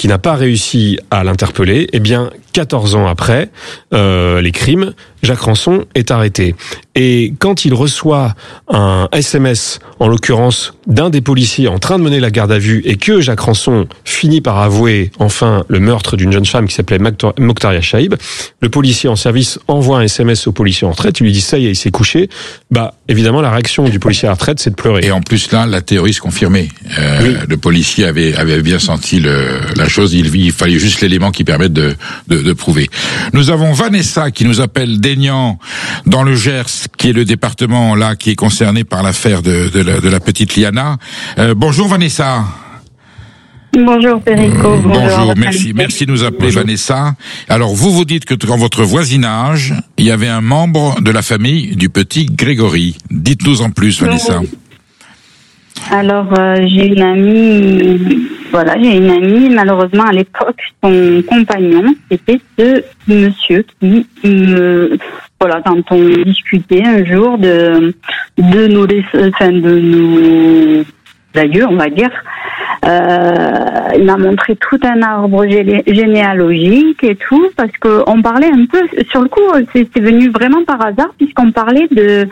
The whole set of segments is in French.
qui n'a pas réussi à l'interpeller, eh bien, 14 ans après les crimes, Jacques Ranson est arrêté. Et quand il reçoit un SMS, en l'occurrence d'un des policiers en train de mener la garde à vue, et que Jacques Ranson finit par avouer enfin le meurtre d'une jeune femme qui s'appelait Mokhtaria Chaïb, le policier en service envoie un SMS au policier en retraite, il lui dit ça y est, il s'est couché. Bah évidemment la réaction du policier à la retraite c'est de pleurer. Et en plus là, la théorie se confirmait. Oui. Le policier avait bien senti la chose, il fallait juste l'élément qui permette de prouver. Nous avons Vanessa qui nous appelle d'Aignan dans le Gers, qui est le département là qui est concerné par l'affaire de la petite Liana. Bonjour Vanessa. Bonjour Perico. Bonjour, merci de nous appeler. Bonjour. Vanessa. Alors vous dites que dans votre voisinage, il y avait un membre de la famille du petit Grégory. Dites-nous en plus Vanessa. Alors j'ai une amie, malheureusement à l'époque, son compagnon, c'était ce monsieur qui quand on discutait un jour de nos aïeux, on va dire, il m'a montré tout un arbre généalogique et tout, parce que on parlait un peu, sur le coup, c'est venu vraiment par hasard, puisqu'on parlait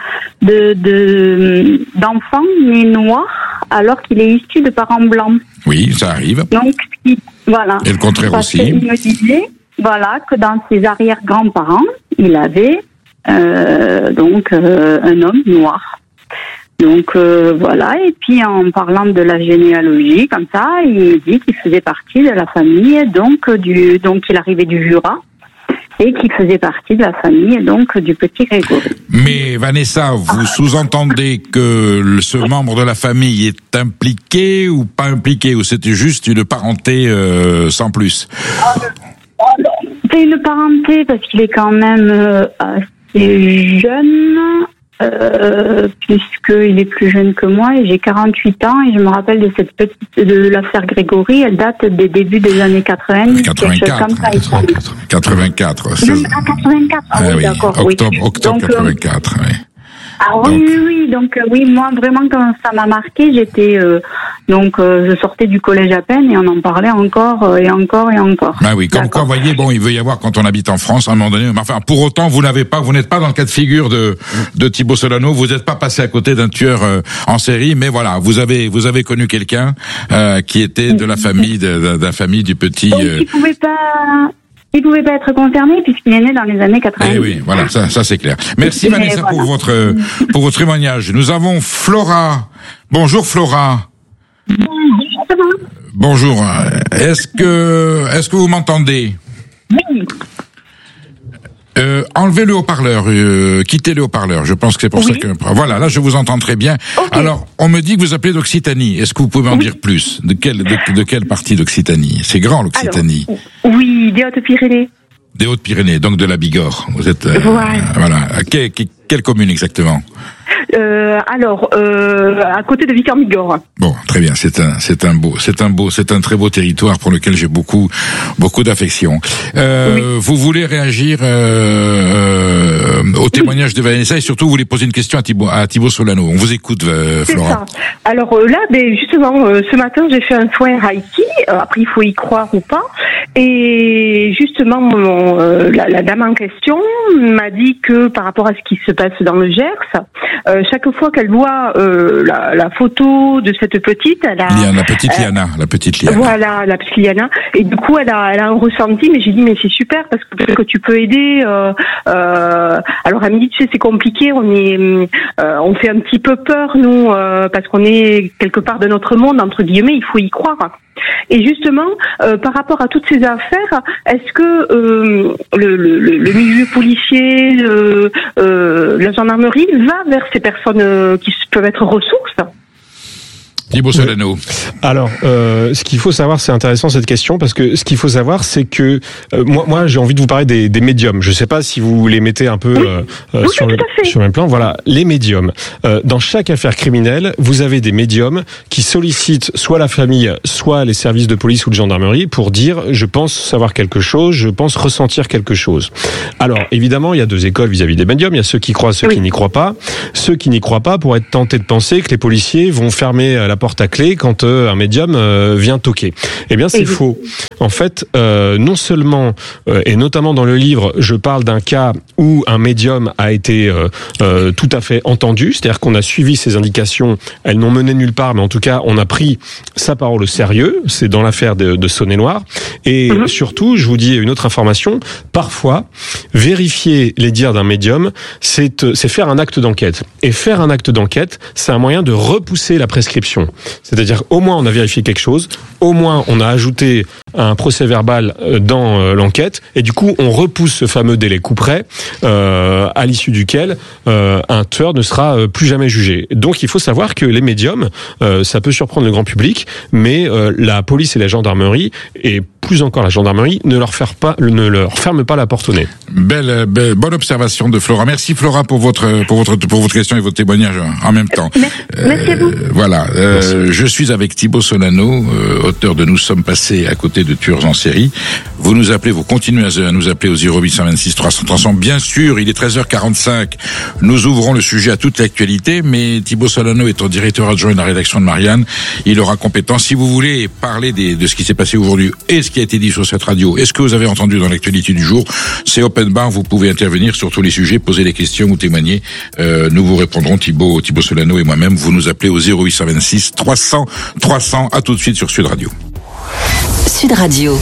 d'enfants nés noirs, alors qu'il est issu de parents blancs. Oui, ça arrive. Donc, voilà. Et le contraire aussi. Il me disait, que dans ses arrière-grands-parents, il avait, un homme noir. Donc et puis en parlant de la généalogie comme ça, il me dit qu'il faisait partie de la famille donc il arrivait du Jura et qu'il faisait partie de la famille donc du petit Grégory. Mais Vanessa, vous sous-entendez que ce membre de la famille est impliqué ou pas impliqué, ou c'était juste une parenté sans plus? C'est une parenté parce qu'il est quand même assez jeune. Puisqu'il est plus jeune que moi et j'ai 48 ans et je me rappelle de l'affaire Grégory, elle date des débuts des années 80. 84. 84. Oui, d'accord. Octobre 84, oui. Ah oui, donc moi vraiment quand ça m'a marqué, j'étais je sortais du collège à peine et on en parlait encore et encore. Bah oui, comme quoi, vous voyez, il veut y avoir quand on habite en France à un moment donné. Enfin, pour autant, vous n'êtes pas dans le cas de figure de Thibaut Solano. Vous n'êtes pas passé à côté d'un tueur en série, mais voilà, vous avez connu quelqu'un qui était de la famille de la famille du petit. Donc, il pouvait pas être concerné puisqu'il est né dans les années 80. Eh oui, voilà, ça c'est clair. Merci Vanessa pour votre témoignage. Nous avons Flora. Bonjour Flora. Bonjour. Est-ce que vous m'entendez? Oui. Enlevez le haut-parleur, quittez le haut-parleur. Je pense que c'est pour ça que... Voilà, là je vous entends très bien. Okay. Alors, on me dit que vous appelez d'Occitanie. Est-ce que vous pouvez m'en dire plus? De quelle partie d'Occitanie? C'est grand l'Occitanie. Oui, des Hautes-Pyrénées. Des Hautes-Pyrénées, donc de la Bigorre. Vous êtes... voilà. Quelle commune exactement? À côté de Vic-en-Bigorre. Bon, très bien. C'est un très beau territoire pour lequel j'ai beaucoup d'affection. Vous voulez réagir au témoignage de Vanessa et surtout vous voulez poser une question à Thibaut Solano. On vous écoute, Flora. C'est ça. Alors là, justement, ce matin, j'ai fait un soin Reiki. Après, il faut y croire ou pas. Et justement, la dame en question m'a dit que par rapport à ce qui se passe dans le Gers, chaque fois qu'elle voit la photo de cette petite, elle a la petite Liana. Voilà, la petite Liana. Et du coup, elle a un ressenti. Mais j'ai dit, mais c'est super parce que peut-être que tu peux aider. Alors elle me dit, tu sais, c'est compliqué. On fait un petit peu peur nous parce qu'on est quelque part de notre monde entre guillemets. Il faut y croire. Et justement, par rapport à toutes ces affaires, est-ce que le milieu policier, la gendarmerie va vers ces personnes qui peuvent être ressources? Thibaut Solano. Alors, ce qu'il faut savoir, c'est intéressant cette question, parce que ce qu'il faut savoir, c'est que moi, j'ai envie de vous parler des médiums. Je ne sais pas si vous les mettez un peu sur le même plan. Voilà, les médiums. Dans chaque affaire criminelle, vous avez des médiums qui sollicitent soit la famille, soit les services de police ou de gendarmerie pour dire « je pense savoir quelque chose, je pense ressentir quelque chose ». Alors, évidemment, il y a deux écoles vis-à-vis des médiums. Il y a ceux qui croient, ceux qui n'y croient pas. Ceux qui n'y croient pas pourraient être tentés de penser que les policiers vont fermer la porte à clé quand un médium vient toquer. Eh bien, c'est faux. En fait, non seulement, et notamment dans le livre, je parle d'un cas où un médium a été tout à fait entendu, c'est-à-dire qu'on a suivi ses indications, elles n'ont mené nulle part, mais en tout cas, on a pris sa parole au sérieux, c'est dans l'affaire de Saône-et-Loire. Et surtout, je vous dis une autre information, parfois, vérifier les dires d'un médium, c'est faire un acte d'enquête. Et faire un acte d'enquête, c'est un moyen de repousser la prescription. C'est-à-dire, au moins on a vérifié quelque chose, au moins on a ajouté un procès-verbal dans l'enquête, et du coup on repousse ce fameux délai couperet, à l'issue duquel un tueur ne sera plus jamais jugé. Donc il faut savoir que les médiums, ça peut surprendre le grand public, mais la police et la gendarmerie, et plus encore la gendarmerie, ne leur ferme pas la porte au nez. Bonne observation de Flora. Merci Flora pour votre question et votre témoignage en même temps. Merci à vous. Voilà. Je suis avec Thibaut Solano, auteur de Nous sommes passés à côté de tueurs en série. Vous nous appelez, vous continuez à nous appeler au 0826 300 300. Bien sûr, il est 13h45. Nous ouvrons le sujet à toute l'actualité, mais Thibaut Solano étant directeur adjoint de la rédaction de Marianne, il aura compétence. Si vous voulez parler de ce qui s'est passé aujourd'hui et ce qui a été dit sur cette radio, et ce que vous avez entendu dans l'actualité du jour, c'est open bar. Vous pouvez intervenir sur tous les sujets, poser des questions ou témoigner. Nous vous répondrons, Thibaut Solano et moi-même. Vous nous appelez au 0826 300 300. À tout de suite sur Sud Radio. Sud Radio.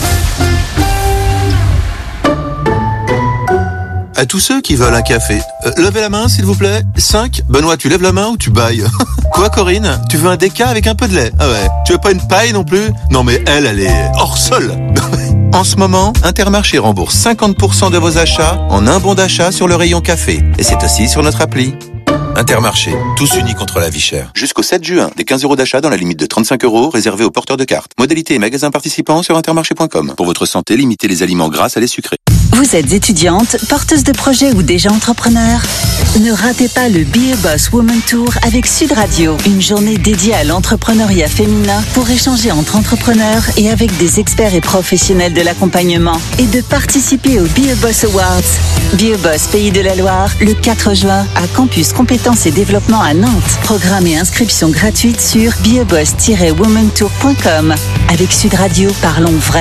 À tous ceux qui veulent un café, levez la main s'il vous plaît. 5. Benoît, tu lèves la main ou tu bailles? Quoi Corinne? Tu veux un déca avec un peu de lait? Ah ouais. Tu veux pas une paille non plus? Non mais elle est hors sol. En ce moment, Intermarché rembourse 50% de vos achats en un bon d'achat sur le rayon café. Et c'est aussi sur notre appli. Intermarché, tous unis contre la vie chère. Jusqu'au 7 juin, des 15 € d'achat dans la limite de 35 € réservés aux porteurs de cartes. Modalité et magasins participants sur intermarché.com. Pour votre santé, limitez les aliments gras à les sucrés. Vous êtes étudiante, porteuse de projet ou déjà entrepreneur? Ne ratez pas le Be a Boss Woman Tour avec Sud Radio. Une journée dédiée à l'entrepreneuriat féminin pour échanger entre entrepreneurs et avec des experts et professionnels de l'accompagnement. Et de participer au Be a Boss Awards. Be a Boss Pays de la Loire, le 4 juin, à Campus Compétences et Développement à Nantes. Programme et inscription gratuite sur beaboss-womantour.com. Avec Sud Radio, parlons vrai.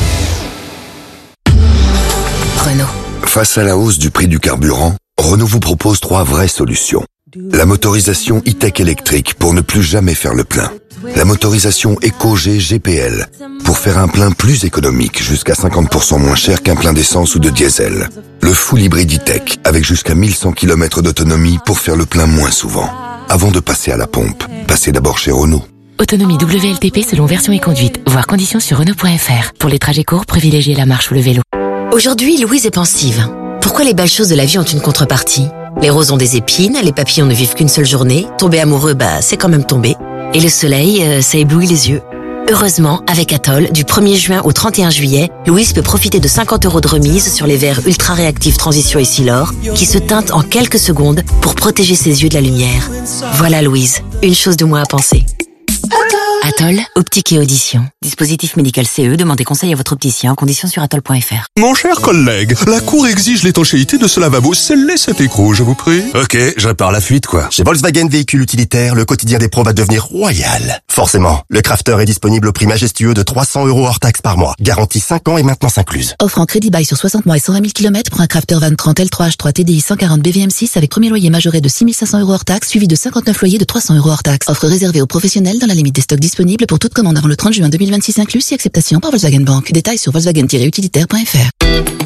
Renault. Face à la hausse du prix du carburant, Renault vous propose 3 vraies solutions. La motorisation e-tech électrique pour ne plus jamais faire le plein. La motorisation EcoG GPL pour faire un plein plus économique, jusqu'à 50% moins cher qu'un plein d'essence ou de diesel. Le full hybride e-tech avec jusqu'à 1100 km d'autonomie pour faire le plein moins souvent. Avant de passer à la pompe, passez d'abord chez Renault. Autonomie WLTP selon version et conduite. Voir conditions sur Renault.fr. Pour les trajets courts, privilégiez la marche ou le vélo. Aujourd'hui, Louise est pensive. Pourquoi les belles choses de la vie ont une contrepartie? Les roses ont des épines, les papillons ne vivent qu'une seule journée, tomber amoureux, c'est quand même tomber. Et le soleil, ça éblouit les yeux. Heureusement, avec Atoll, du 1er juin au 31 juillet, Louise peut profiter de 50 € de remise sur les verres ultra réactifs Transition et Silor, qui se teintent en quelques secondes pour protéger ses yeux de la lumière. Voilà Louise, une chose de moins à penser. Atoll, optique et audition. Dispositif médical CE, demandez conseil à votre opticien en conditions sur atoll.fr. Mon cher collègue, la Cour exige l'étanchéité de ce lavabo. Scellez cet écrou, je vous prie. Ok, je répare la fuite, quoi. Chez Volkswagen Véhicules Utilitaires, le quotidien des pros va devenir royal. Forcément, le Crafter est disponible au prix majestueux de 300 € hors taxe par mois. Garantie 5 ans et maintenance incluse. Offre en crédit bail sur 60 mois et 120 000 km pour un Crafter Van 30 L3H3 TDI 140 BVM6 avec premier loyer majoré de 6 500 € hors taxe, suivi de 59 loyers de 300 € hors taxe. Offre réservée aux professionnels dans la limite des stocks disponibles pour toute commande avant le 30 juin 2026 inclus, si acceptation par Volkswagen Bank. Détails sur volkswagen-utilitaire.fr.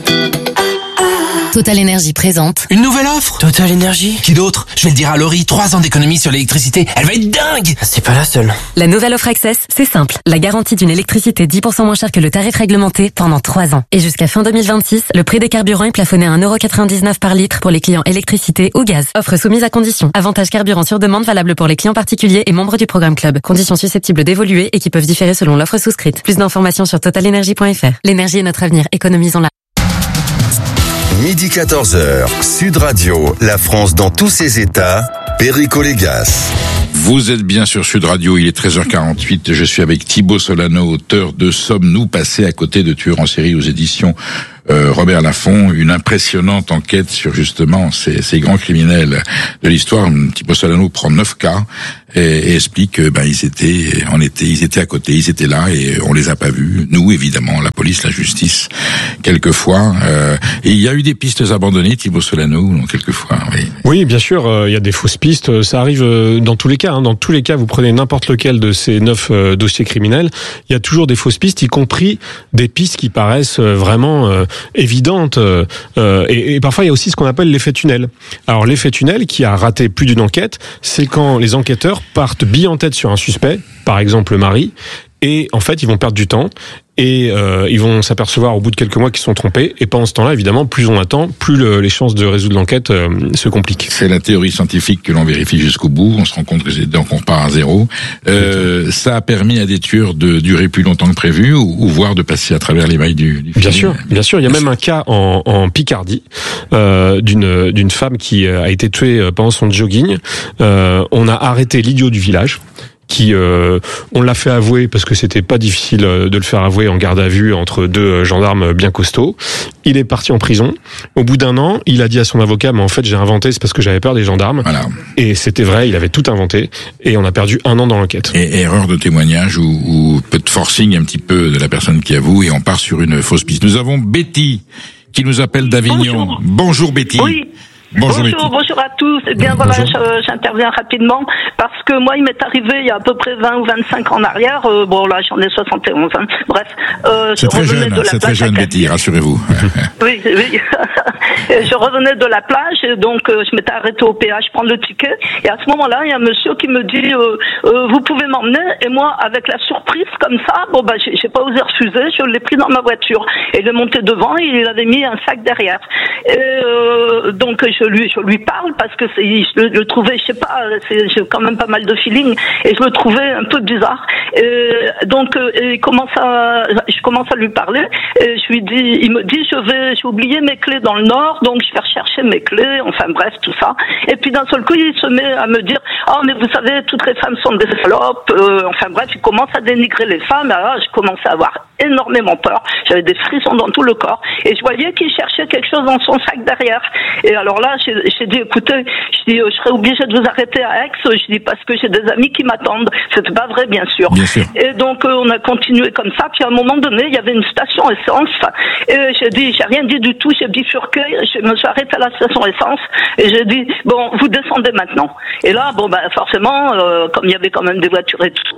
Total Énergie présente une nouvelle offre. Total Énergie. Qui d'autre? Je vais le dire à Laurie, 3 ans d'économie sur l'électricité. Elle va être dingue. C'est pas la seule. La nouvelle offre Access, c'est simple. La garantie d'une électricité 10% moins chère que le tarif réglementé pendant 3 ans. Et jusqu'à fin 2026, le prix des carburants est plafonné à 1,99 € par litre pour les clients électricité ou gaz. Offre soumise à conditions. Avantage carburant sur demande valable pour les clients particuliers et membres du programme Club. Conditions susceptibles d'évoluer et qui peuvent différer selon l'offre souscrite. Plus d'informations sur totalenergie.fr. L'énergie est notre avenir. Économisons-la. Midi 14h, Sud Radio, la France dans tous ses états, Perico Légas. Vous êtes bien sur Sud Radio, il est 13h48, je suis avec Thibaut Solano, auteur de Sommes-nous passés à côté de tueurs en série aux éditions Robert Laffont une impressionnante enquête sur justement ces grands criminels de l'histoire. Thibaut Solano prend 9 cas et explique que ils étaient à côté, ils étaient là et on les a pas vus. Nous, évidemment, la police, la justice, quelquefois. Et il y a eu des pistes abandonnées, Thibaut Solano, quelquefois. Oui, bien sûr, il y a des fausses pistes. Ça arrive dans tous les cas. Dans tous les cas, vous prenez n'importe lequel de ces 9 dossiers criminels, il y a toujours des fausses pistes, y compris des pistes qui paraissent vraiment évidentes. Et parfois, il y a aussi ce qu'on appelle l'effet tunnel. Alors, l'effet tunnel, qui a raté plus d'une enquête, c'est quand les enquêteurs partent bille en tête sur un suspect, par exemple le mari, et en fait, ils vont perdre du temps. Et ils vont s'apercevoir au bout de quelques mois qu'ils se sont trompés. Et pendant ce temps-là, évidemment, plus on attend, plus les chances de résoudre l'enquête se compliquent. C'est la théorie scientifique que l'on vérifie jusqu'au bout. On se rend compte que donc on repart à zéro. Ça a permis à des tueurs de durer plus longtemps que prévu, ou voire de passer à travers les mailles du Bien sûr. Il y a même un cas en Picardie d'une femme qui a été tuée pendant son jogging. On a arrêté l'idiot du village, qui on l'a fait avouer parce que c'était pas difficile de le faire avouer en garde à vue entre 2 gendarmes bien costauds. Il est parti en prison. Au bout d'1 an, il a dit à son avocat, mais en fait j'ai inventé, c'est parce que j'avais peur des gendarmes. Voilà. Et c'était vrai, il avait tout inventé et on a perdu 1 an dans l'enquête. Et erreur de témoignage ou peu de forcing un petit peu de la personne qui avoue et on part sur une fausse piste. Nous avons Betty qui nous appelle d'Avignon. Bonjour Betty. Oui. Bonjour à tous. Eh bien voilà, j'interviens rapidement parce que moi il m'est arrivé il y a à peu près 20 ou 25 ans en arrière, bon là j'en ai 71, hein. Bref, c'est très jeune Betty, rassurez-vous. Oui. Je revenais de la plage et donc je m'étais arrêté au péage prendre le ticket et à ce moment-là il y a un monsieur qui me dit vous pouvez m'emmener, et moi avec la surprise comme ça, j'ai pas osé refuser, je l'ai pris dans ma voiture et il est monté devant et il avait mis un sac derrière et donc je lui parle parce que je le trouvais, je sais pas, j'ai quand même pas mal de feeling et je le trouvais un peu bizarre. Donc je commence à lui parler et il me dit j'ai oublié mes clés dans le nord, donc je vais rechercher mes clés, enfin bref tout ça. Et puis d'un seul coup il se met à me dire mais vous savez toutes les femmes sont des salopes, enfin bref il commence à dénigrer les femmes. Alors je commençais à avoir énormément peur, j'avais des frissons dans tout le corps et je voyais qu'il cherchait quelque chose dans son sac derrière. Et alors là j'ai dit écoutez, je serais obligée de vous arrêter à Aix, je dis parce que j'ai des amis qui m'attendent. C'était pas vrai bien sûr. Et donc on a continué comme ça, puis à un moment donné il y avait une station essence et j'ai rien dit du tout, j'ai bifurqué, je me suis arrêtée à la station essence et j'ai dit bon vous descendez maintenant. Et là forcément comme il y avait quand même des voitures et tout,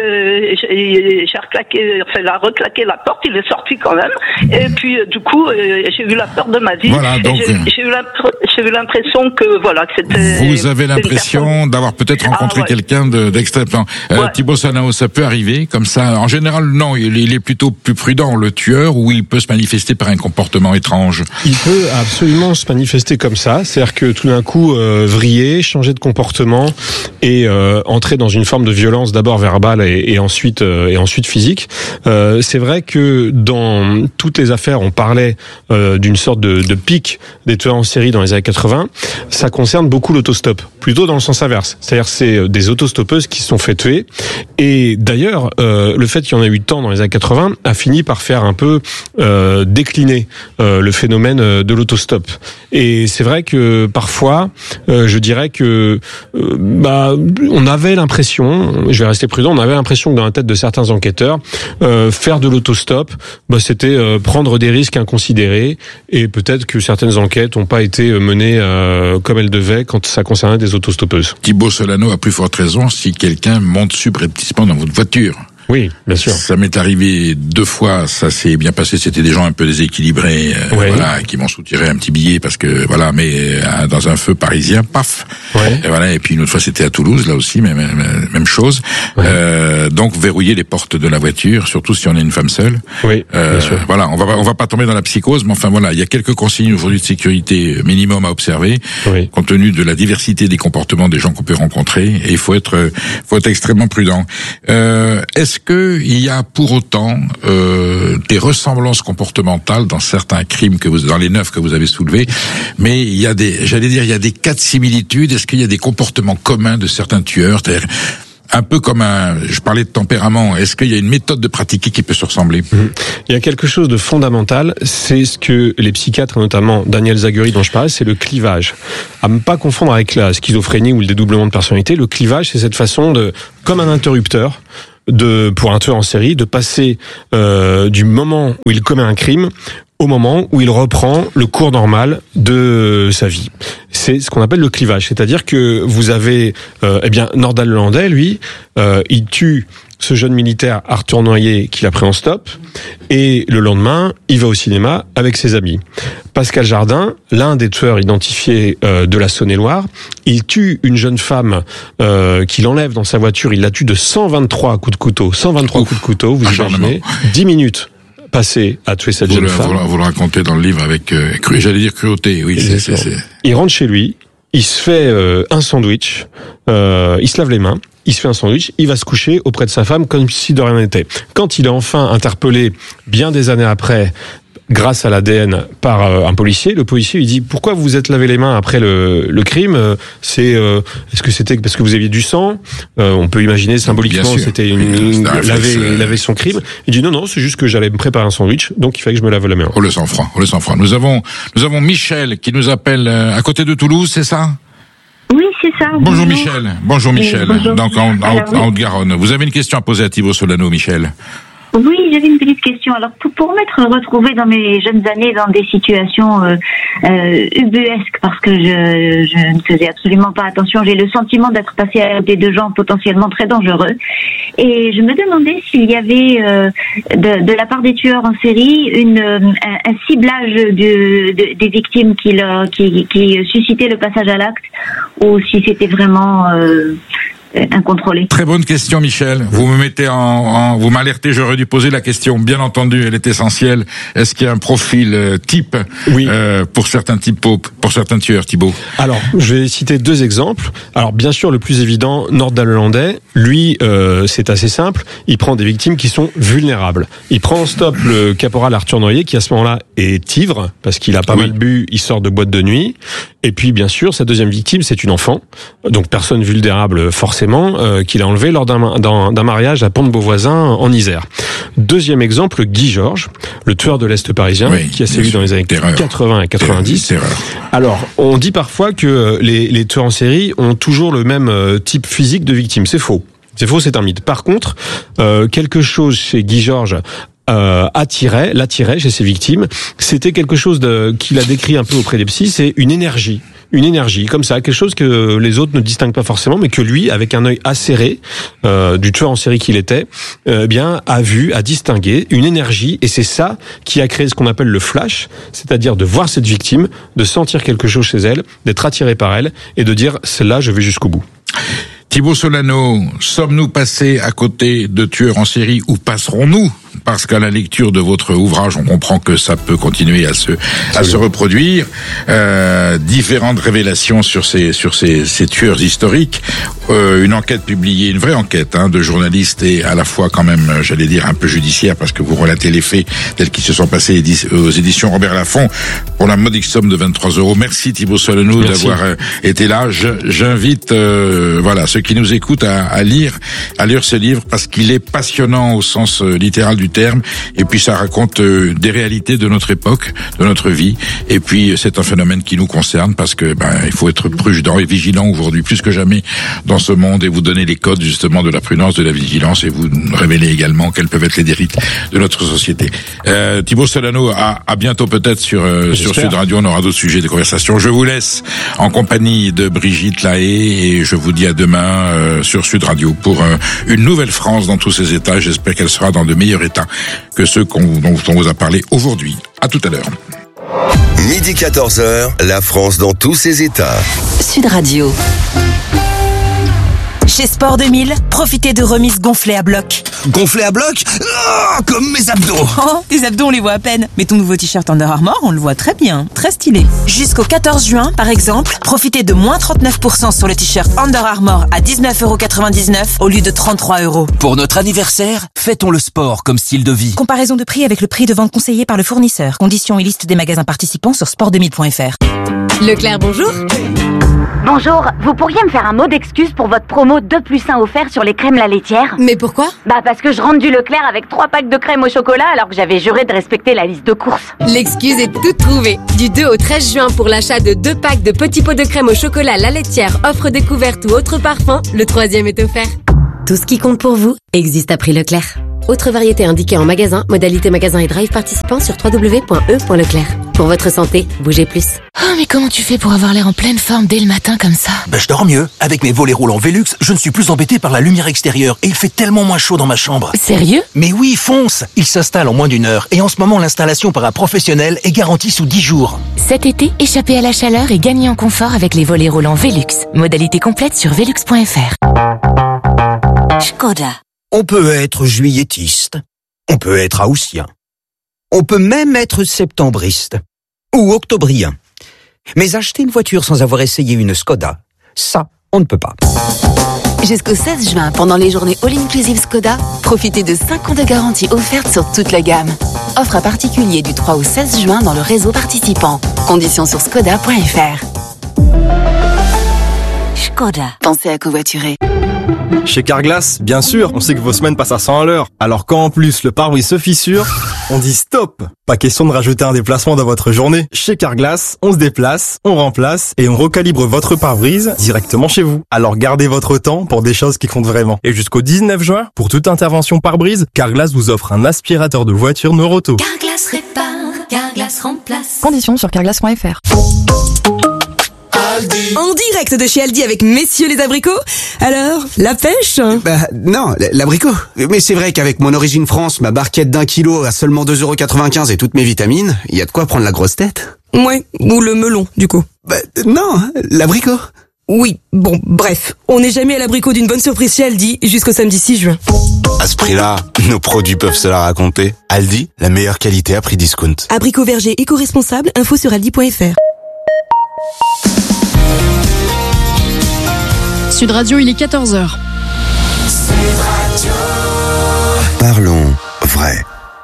j'ai reclaqué la porte, il est sorti quand même et puis du coup j'ai eu la peur de ma vie. Voilà, donc j'ai eu l'impression que c'était... Vous avez l'impression d'avoir peut-être rencontré quelqu'un d'extrêmement... Thibaut Solano, ça peut arriver comme ça. En général, non, il est plutôt plus prudent, le tueur, ou il peut se manifester par un comportement étrange. Il peut absolument se manifester comme ça, c'est-à-dire que tout d'un coup, vriller, changer de comportement et entrer dans une forme de violence d'abord verbale et ensuite physique. C'est vrai que dans toutes les affaires, on parlait d'une sorte de pic des tueurs en série dans les années 80, ça concerne beaucoup l'autostop, plutôt dans le sens inverse. C'est-à-dire c'est des autostoppeuses qui se sont fait tuer. Et d'ailleurs, le fait qu'il y en ait eu tant dans les années 80 a fini par faire un peu décliner le phénomène de l'autostop. Et c'est vrai que parfois, je dirais que on avait l'impression, je vais rester prudent, on avait l'impression que dans la tête de certains enquêteurs, faire de l'autostop, c'était prendre des risques inconsidérés, et peut-être que certaines enquêtes n'ont pas été menées comme elles devaient quand ça concernait des autostoppeuses. Thibaut Solano a plus forte raison si quelqu'un monte subrepticement dans votre voiture. Oui, bien sûr. Ça m'est arrivé 2 fois, ça s'est bien passé, c'était des gens un peu déséquilibrés, qui m'ont soutiré un petit billet parce que, mais dans un feu parisien, paf. Ouais. Et puis une autre fois c'était à Toulouse, là aussi, même chose. Ouais. Donc verrouiller les portes de la voiture, surtout si on est une femme seule. Oui, bien sûr. On va pas tomber dans la psychose, mais enfin il y a quelques consignes aujourd'hui de sécurité minimum à observer, compte tenu de la diversité des comportements des gens qu'on peut rencontrer, et il faut être extrêmement prudent. Est-ce qu'il y a pour autant des ressemblances comportementales dans certains crimes dans les 9 que vous avez soulevés, mais il y a des cas de similitude? Est-ce qu'il y a des comportements communs de certains tueurs? C'est-à-dire, un peu comme je parlais de tempérament, est-ce qu'il y a une méthode de pratiquer qui peut se ressembler? Il y a quelque chose de fondamental, c'est ce que les psychiatres, notamment Daniel Zaguri dont je parlais, c'est le clivage. À ne pas confondre avec la schizophrénie ou le dédoublement de personnalité, le clivage, c'est cette façon de, comme un interrupteur, pour un tueur en série, de passer du moment où il commet un crime au moment où il reprend le cours normal de sa vie. C'est ce qu'on appelle le clivage, c'est-à-dire que vous avez, Nordal Lelandais, lui, il tue ce jeune militaire Arthur Noyer qu'il a pris en stop, et le lendemain, il va au cinéma avec ses amis. Pascal Jardin, l'un des tueurs identifiés de la Saône-et-Loire, il tue une jeune femme qu'il enlève dans sa voiture, il la tue de 123 coups de couteau. 123 coups de couteau, vous imaginez, 10 minutes passé à tuer cette jeune femme. Vous le racontez dans le livre avec, j'allais dire cruauté, oui. C'est. Il rentre chez lui, il se fait un sandwich, il se lave les mains, il se fait un sandwich, il va se coucher auprès de sa femme comme si de rien n'était. Quand il est enfin interpellé, bien des années après, grâce à l'ADN par un policier, le policier lui dit: pourquoi vous vous êtes lavé les mains après le crime? Est-ce que c'était parce que vous aviez du sang? On peut imaginer symboliquement c'était laver son crime. Il dit non, c'est juste que j'allais me préparer un sandwich, donc il fallait que je me lave la main. Oh le sang-froid. Nous avons Michel qui nous appelle à côté de Toulouse, c'est ça? Oui, c'est ça. Bonjour Michel. Bonjour. Donc en Haute-Garonne. Vous avez une question à poser à Thibaut Solano, Michel? Oui, j'avais une petite question. Alors, pour m'être retrouvée dans mes jeunes années dans des situations ubuesques, parce que je ne faisais absolument pas attention, j'ai le sentiment d'être passée à des gens potentiellement très dangereux. Et je me demandais s'il y avait, de la part des tueurs en série, un ciblage des victimes qui suscitait le passage à l'acte, ou si c'était vraiment incontrôlé. Très bonne question, Michel. Vous me mettez vous m'alertez, j'aurais dû poser la question. Bien entendu, elle est essentielle. Est-ce qu'il y a un profil type pour certains tueurs, Thibaut? Alors, je vais citer deux exemples. Alors, bien sûr, le plus évident, Nordal Lelandais, lui, c'est assez simple. Il prend des victimes qui sont vulnérables. Il prend en stop le caporal Arthur Noyer, qui à ce moment-là est ivre, parce qu'il a pas mal bu, il sort de boîte de nuit. Et puis, bien sûr, sa deuxième victime, c'est une enfant. Donc, personne vulnérable, forcément, qu'il a enlevé lors d'un mariage à Pont-de-Beauvoisin, en Isère. Deuxième exemple, Guy Georges, le tueur de l'Est parisien, qui a sévi dans les années 80 et 90. Alors, on dit parfois que les tueurs en série ont toujours le même type physique de victime. C'est faux. C'est un mythe. Par contre, quelque chose chez Guy Georges l'attirait chez ses victimes. C'était quelque chose qu'il a décrit un peu auprès des psys, c'est une énergie, comme ça, quelque chose que les autres ne distinguent pas forcément, mais que lui, avec un œil acéré, du tueur en série qu'il était, a distingué une énergie, et c'est ça qui a créé ce qu'on appelle le flash, c'est-à-dire de voir cette victime, de sentir quelque chose chez elle, d'être attiré par elle, et de dire, celle-là, je vais jusqu'au bout. Thibaut Solano, sommes-nous passés à côté de tueurs en série ou passerons-nous? Parce qu'à la lecture de votre ouvrage, on comprend que ça peut continuer à se reproduire. Différentes révélations sur ces tueurs historiques. Une enquête publiée, une vraie enquête de journalistes et à la fois quand même, j'allais dire, un peu judiciaire parce que vous relatez les faits tels qu'ils se sont passés aux éditions Robert Laffont pour la modique somme de 23 €. Merci Thibaut Solano d'avoir été là. J'invite ceux qui nous écoutent à lire ce livre parce qu'il est passionnant au sens littéral du terme, et puis ça raconte des réalités de notre époque, de notre vie, et puis c'est un phénomène qui nous concerne parce que il faut être prudent et vigilant aujourd'hui plus que jamais dans ce monde, et vous donner les codes justement de la prudence, de la vigilance, et vous révélez également quelles peuvent être les dérives de notre société. Thibaut Solano, à bientôt peut-être sur Sud Radio, on aura d'autres sujets de conversation. Je vous laisse en compagnie de Brigitte Lahaye et je vous dis à demain sur Sud Radio pour une nouvelle France dans tous ses états. J'espère qu'elle sera dans de meilleurs états que ceux dont on vous a parlé aujourd'hui. À tout à l'heure. Midi 14h, la France dans tous ses états. Sud Radio. Chez Sport 2000, profitez de remises gonflées à bloc. Gonflées à bloc? Oh, comme mes abdos. Oh, tes abdos on les voit à peine. Mais ton nouveau t-shirt Under Armour, on le voit très bien. Très stylé. Jusqu'au 14 juin, par exemple, profitez de moins 39% sur le t-shirt Under Armour à 19,99 € au lieu de 33 €. Pour notre anniversaire, fêtons le sport comme style de vie. Comparaison de prix avec le prix de vente conseillé par le fournisseur. Conditions et liste des magasins participants sur sport2000.fr. Leclerc, bonjour. Bonjour, vous pourriez me faire un mot d'excuse pour votre promo 2+1 offert sur les crèmes La Laitière ? Mais pourquoi ? Parce que je rentre du Leclerc avec 3 packs de crème au chocolat alors que j'avais juré de respecter la liste de courses. L'excuse est toute trouvée. Du 2 au 13 juin, pour l'achat de 2 packs de petits pots de crème au chocolat La Laitière, offre découverte ou autre parfum, le 3e est offert. Tout ce qui compte pour vous existe à prix Leclerc. Autre variété indiquée en magasin, modalité magasin et drive participant sur www.e.leclerc. Pour votre santé, bougez plus. Oh, mais comment tu fais pour avoir l'air en pleine forme dès le matin comme ça ? Je dors mieux. Avec mes volets roulants Velux, je ne suis plus embêté par la lumière extérieure et il fait tellement moins chaud dans ma chambre. Sérieux ? Mais oui, fonce ! Il s'installe en moins d'1 heure et en ce moment, l'installation par un professionnel est garantie sous 10 jours. Cet été, échappez à la chaleur et gagnez en confort avec les volets roulants Velux. Modalité complète sur velux.fr. Škoda. On peut être juilletiste, on peut être haussien, on peut même être septembriste ou octobrien. Mais acheter une voiture sans avoir essayé une Škoda, ça, on ne peut pas. Jusqu'au 16 juin, pendant les journées All Inclusive Škoda, profitez de 5 ans de garantie offerte sur toute la gamme. Offre à particulier du 3 au 16 juin dans le réseau participant. Conditions sur škoda.fr. Škoda. Pensez à covoiturer. Chez Carglass, bien sûr, on sait que vos semaines passent à 100 à l'heure. Alors quand en plus le pare-brise se fissure, on dit stop. Pas question de rajouter un déplacement dans votre journée. Chez Carglass, on se déplace, on remplace et on recalibre votre pare-brise directement chez vous. Alors gardez votre temps pour des choses qui comptent vraiment. Et jusqu'au 19 juin, pour toute intervention pare-brise, Carglass vous offre un aspirateur de voiture Neuroto. Carglass répare, Carglass remplace. Conditions sur carglass.fr. En direct de chez Aldi avec messieurs les abricots. Alors, la pêche ? Non, l'abricot. Mais c'est vrai qu'avec mon origine France, ma barquette d'1 kilo à seulement 2,95 € et toutes mes vitamines, il y a de quoi prendre la grosse tête. Ouais, ou le melon, du coup. Non, l'abricot. Oui, bon, bref. On n'est jamais à l'abricot d'une bonne surprise chez Aldi jusqu'au samedi 6 juin. À ce prix-là, nos produits peuvent se la raconter. Aldi, la meilleure qualité à prix discount. Abricot verger éco-responsable, info sur aldi.fr. Sud Radio, il est 14h. Parlons vrai.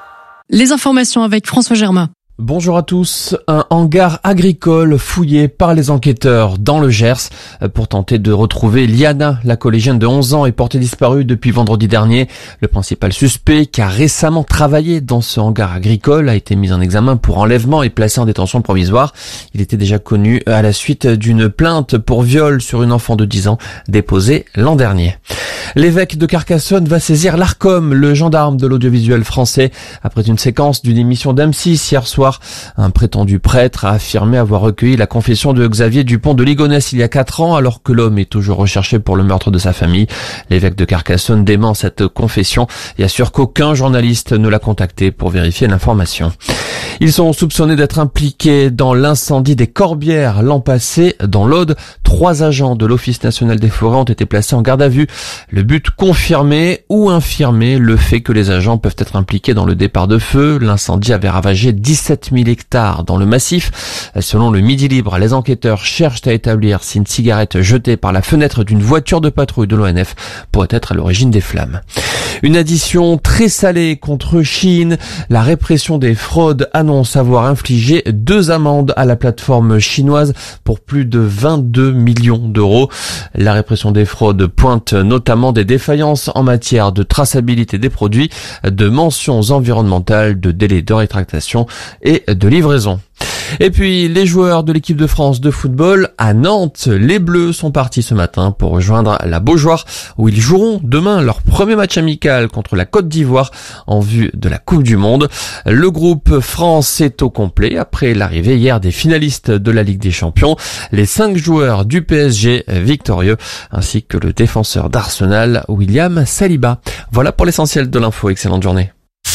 Les informations avec François Germain. Bonjour à tous. Un hangar agricole fouillé par les enquêteurs dans le Gers pour tenter de retrouver Liana, la collégienne de 11 ans, est portée disparue depuis vendredi dernier. Le principal suspect, qui a récemment travaillé dans ce hangar agricole, a été mis en examen pour enlèvement et placé en détention provisoire. Il était déjà connu à la suite d'une plainte pour viol sur une enfant de 10 ans déposée l'an dernier. L'évêque de Carcassonne va saisir l'Arcom, le gendarme de l'audiovisuel français, après une séquence d'une émission d'M6 hier soir. Un prétendu prêtre a affirmé avoir recueilli la confession de Xavier Dupont de Ligonnès il y a 4 ans, alors que l'homme est toujours recherché pour le meurtre de sa famille. L'évêque de Carcassonne dément cette confession et assure qu'aucun journaliste ne l'a contacté pour vérifier l'information. Ils sont soupçonnés d'être impliqués dans l'incendie des Corbières l'an passé dans l'Aude. 3 agents de l'Office national des forêts ont été placés en garde à vue. Le but, confirmer ou infirmer le fait que les agents peuvent être impliqués dans le départ de feu. L'incendie avait ravagé 17 000 hectares dans le massif. Selon le Midi Libre, les enquêteurs cherchent à établir si une cigarette jetée par la fenêtre d'une voiture de patrouille de l'ONF pourrait être à l'origine des flammes. Une addition très salée contre Shein. La répression des fraudes annonce avoir infligé 2 amendes à la plateforme chinoise pour plus de 22 millions d'euros. La répression des fraudes pointe notamment des défaillances en matière de traçabilité des produits, de mentions environnementales, de délais de rétractation et de livraison. Et puis, les joueurs de l'équipe de France de football à Nantes, les Bleus sont partis ce matin pour rejoindre la Beaujoire où ils joueront demain leur premier match amical contre la Côte d'Ivoire en vue de la Coupe du Monde. Le groupe France est au complet après l'arrivée hier des finalistes de la Ligue des Champions, les 5 joueurs du PSG victorieux ainsi que le défenseur d'Arsenal William Saliba. Voilà pour l'essentiel de l'info. Excellente journée.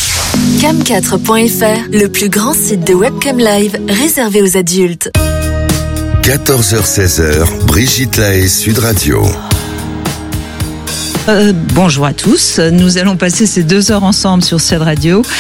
Cam4.fr, le plus grand site de webcam live réservé aux adultes. 14h-16h, Brigitte Lahaye, Sud Radio. Bonjour à tous, nous allons passer ces 2 heures ensemble sur Sud Radio.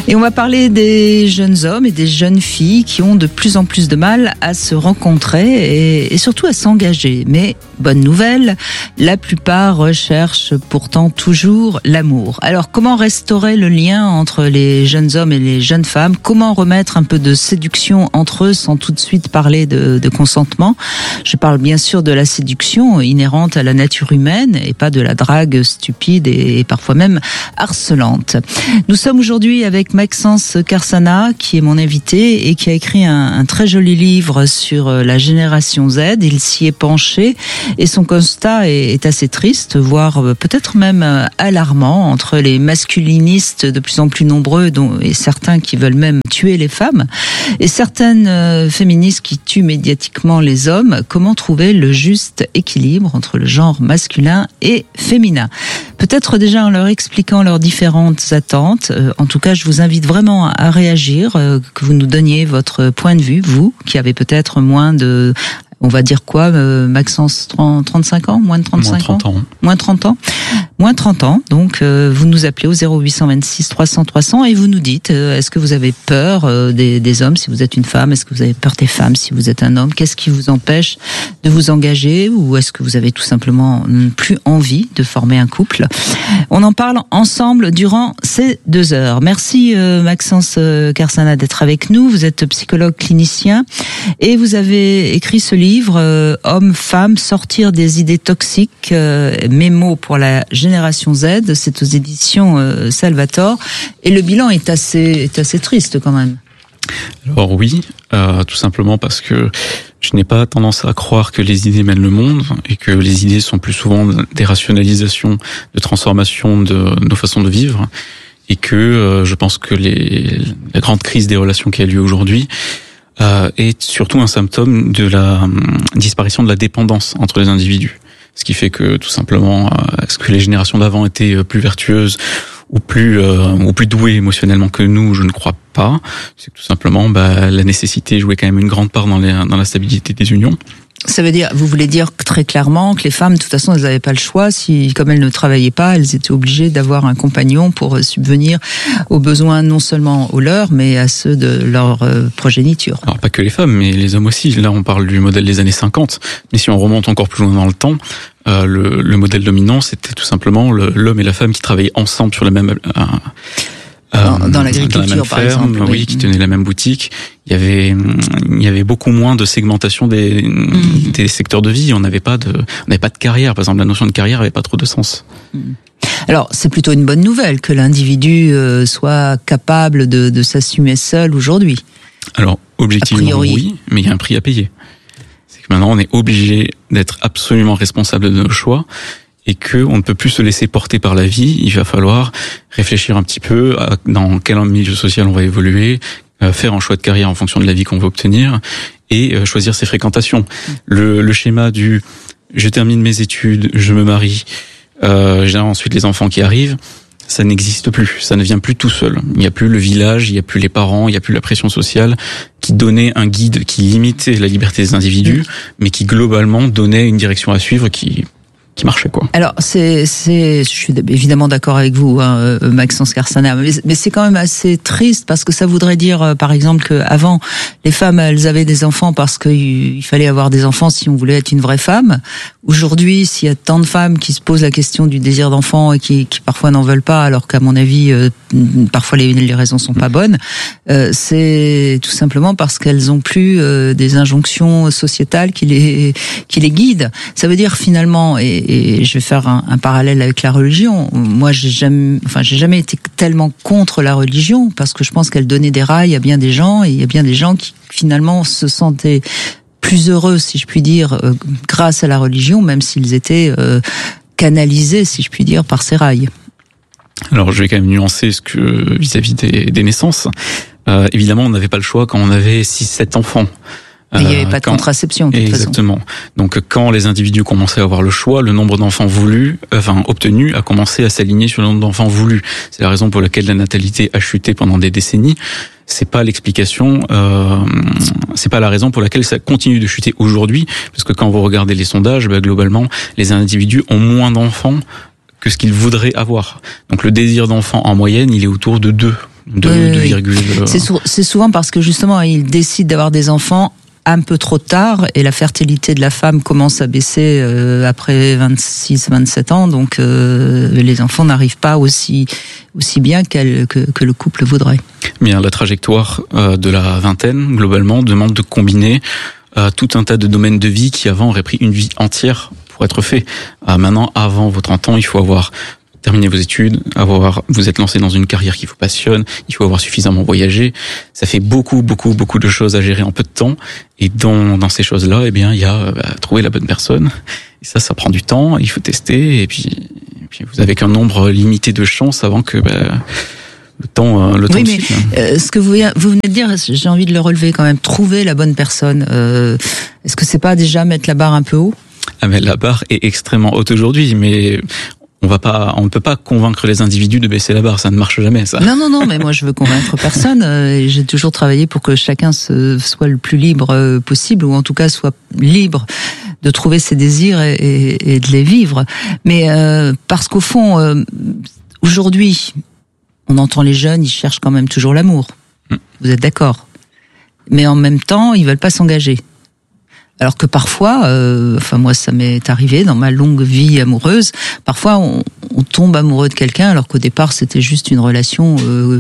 Et on va parler des jeunes hommes et des jeunes filles qui ont de plus en plus de mal à se rencontrer et surtout à s'engager. Mais bonne nouvelle, la plupart recherchent pourtant toujours l'amour. Alors comment restaurer le lien entre les jeunes hommes et les jeunes femmes? Comment remettre un peu de séduction entre eux sans tout de suite parler de consentement? Je parle bien sûr de la séduction inhérente à la nature humaine et pas de la drague stupide et parfois même harcelante. Nous sommes aujourd'hui avec Maxence Carsana qui est mon invité et qui a écrit un très joli livre sur la génération Z. Il s'y est penché et son constat est assez triste, voire peut-être même alarmant, entre les masculinistes de plus en plus nombreux et certains qui veulent même tuer les femmes et certaines féministes qui tuent médiatiquement les hommes. Comment trouver le juste équilibre entre le genre masculin et féminin? Peut-être déjà en leur expliquant leurs différentes attentes. En tout cas, je vous invite vraiment à réagir, que vous nous donniez votre point de vue, vous, qui avez peut-être moins de... On va dire quoi, Maxence, 35 ans? Moins de 35 ans? Moins 30 ans. Moins 30 ans. Donc, vous nous appelez au 0826 300 300 et vous nous dites, est-ce que vous avez peur des hommes si vous êtes une femme? Est-ce que vous avez peur des femmes si vous êtes un homme? Qu'est-ce qui vous empêche de vous engager? Ou est-ce que vous avez tout simplement plus envie de former un couple? On en parle ensemble durant ces 2 heures. Merci Maxence Carsana d'être avec nous. Vous êtes psychologue clinicien et vous avez écrit ce livre Hommes, femmes, sortir des idées toxiques, mémo pour la génération Z. C'est aux éditions Salvatore et le bilan est assez triste quand même. Alors oui, tout simplement parce que je n'ai pas tendance à croire que les idées mènent le monde et que les idées sont plus souvent des rationalisations, de transformation de nos façons de vivre et que je pense que la grande crise des relations qui a lieu aujourd'hui est surtout un symptôme de la disparition de la dépendance entre les individus. Ce qui fait que tout simplement, est-ce que les générations d'avant étaient plus vertueuses ou plus douées émotionnellement que nous? Je ne crois pas. C'est que tout simplement, la nécessité jouait quand même une grande part dans la stabilité des unions. Ça veut dire, vous voulez dire très clairement que les femmes, de toute façon, elles n'avaient pas le choix. Comme elles ne travaillaient pas, elles étaient obligées d'avoir un compagnon pour subvenir aux besoins non seulement aux leurs, mais à ceux de leur progéniture. Alors pas que les femmes, mais les hommes aussi. Là, on parle du modèle des années 50. Mais si on remonte encore plus loin dans le temps, le modèle dominant, c'était tout simplement l'homme et la femme qui travaillaient ensemble sur la même dans l'agriculture, par exemple, oui, qui tenaient la même boutique. Il y avait beaucoup moins de segmentation des secteurs de vie. On n'avait pas de carrière. Par exemple, la notion de carrière n'avait pas trop de sens. Alors, c'est plutôt une bonne nouvelle que l'individu soit capable de s'assumer seul aujourd'hui. Alors, objectivement, oui, mais il y a un prix à payer. C'est que maintenant, on est obligé d'être absolument responsable de nos choix. Et que on ne peut plus se laisser porter par la vie, il va falloir réfléchir un petit peu à dans quel milieu social on va évoluer, faire un choix de carrière en fonction de la vie qu'on veut obtenir et choisir ses fréquentations. Le schéma du je termine mes études, je me marie, j'ai ensuite les enfants qui arrivent, ça n'existe plus, ça ne vient plus tout seul. Il n'y a plus le village, il n'y a plus les parents, il n'y a plus la pression sociale qui donnait un guide qui limitait la liberté des individus, mais qui globalement donnait une direction à suivre qui marchait, quoi. Alors, je suis évidemment d'accord avec vous, hein, Maxence Carsana, mais c'est quand même assez triste parce que ça voudrait dire, par exemple, qu'avant, les femmes, elles avaient des enfants parce qu'il fallait avoir des enfants si on voulait être une vraie femme. Aujourd'hui, s'il y a tant de femmes qui se posent la question du désir d'enfant et qui parfois n'en veulent pas, alors qu'à mon avis, parfois les raisons sont pas bonnes, c'est tout simplement parce qu'elles ont plus des injonctions sociétales qui les guident. Ça veut dire finalement, et je vais faire un parallèle avec la religion. Moi, j'ai jamais été tellement contre la religion parce que je pense qu'elle donnait des rails à bien des gens et il y a bien des gens qui finalement se sentaient plus heureux, si je puis dire, grâce à la religion, même s'ils étaient canalisés, si je puis dire, par ces rails. Alors, je vais quand même nuancer ce que vis-à-vis des naissances. Évidemment, on n'avait pas le choix quand on avait 6-7 enfants. Mais il n'y avait pas de contraception, de toute façon. Exactement. Donc, quand les individus commençaient à avoir le choix, le nombre d'enfants obtenus a commencé à s'aligner sur le nombre d'enfants voulus. C'est la raison pour laquelle la natalité a chuté pendant des décennies. C'est pas l'explication, c'est pas la raison pour laquelle ça continue de chuter aujourd'hui, parce que quand vous regardez les sondages, globalement, les individus ont moins d'enfants que ce qu'ils voudraient avoir. Donc, le désir d'enfant, en moyenne, il est autour de 2. C'est souvent parce que justement, ils décident d'avoir des enfants un peu trop tard et la fertilité de la femme commence à baisser après 26-27 ans, donc les enfants n'arrivent pas aussi bien que le couple voudrait. Bien, la trajectoire de la vingtaine, globalement, demande de combiner tout un tas de domaines de vie qui avant auraient pris une vie entière pour être fait. Maintenant, avant vos 30 ans, il faut avoir terminé vos études, vous êtes lancé dans une carrière qui vous passionne, il faut avoir suffisamment voyagé. Ça fait beaucoup de choses à gérer en peu de temps. Et dans ces choses-là, eh bien, il y a trouver la bonne personne. Et ça prend du temps, il faut tester. Et puis vous avez qu'un nombre limité de chances avant que le temps. Oui, mais ce que vous venez de dire, j'ai envie de le relever quand même. Trouver la bonne personne. Est-ce que c'est pas déjà mettre la barre un peu haut ? Mais la barre est extrêmement haute aujourd'hui, mais on ne peut pas convaincre les individus de baisser la barre, ça ne marche jamais, ça. Non, mais moi je veux convaincre personne. J'ai toujours travaillé pour que chacun soit le plus libre possible, ou en tout cas soit libre de trouver ses désirs et de les vivre. Mais parce qu'au fond, aujourd'hui, on entend les jeunes, ils cherchent quand même toujours l'amour. Vous êtes d'accord ? Mais en même temps, ils veulent pas s'engager. Alors que parfois, moi ça m'est arrivé dans ma longue vie amoureuse, parfois on tombe amoureux de quelqu'un alors qu'au départ c'était juste une relation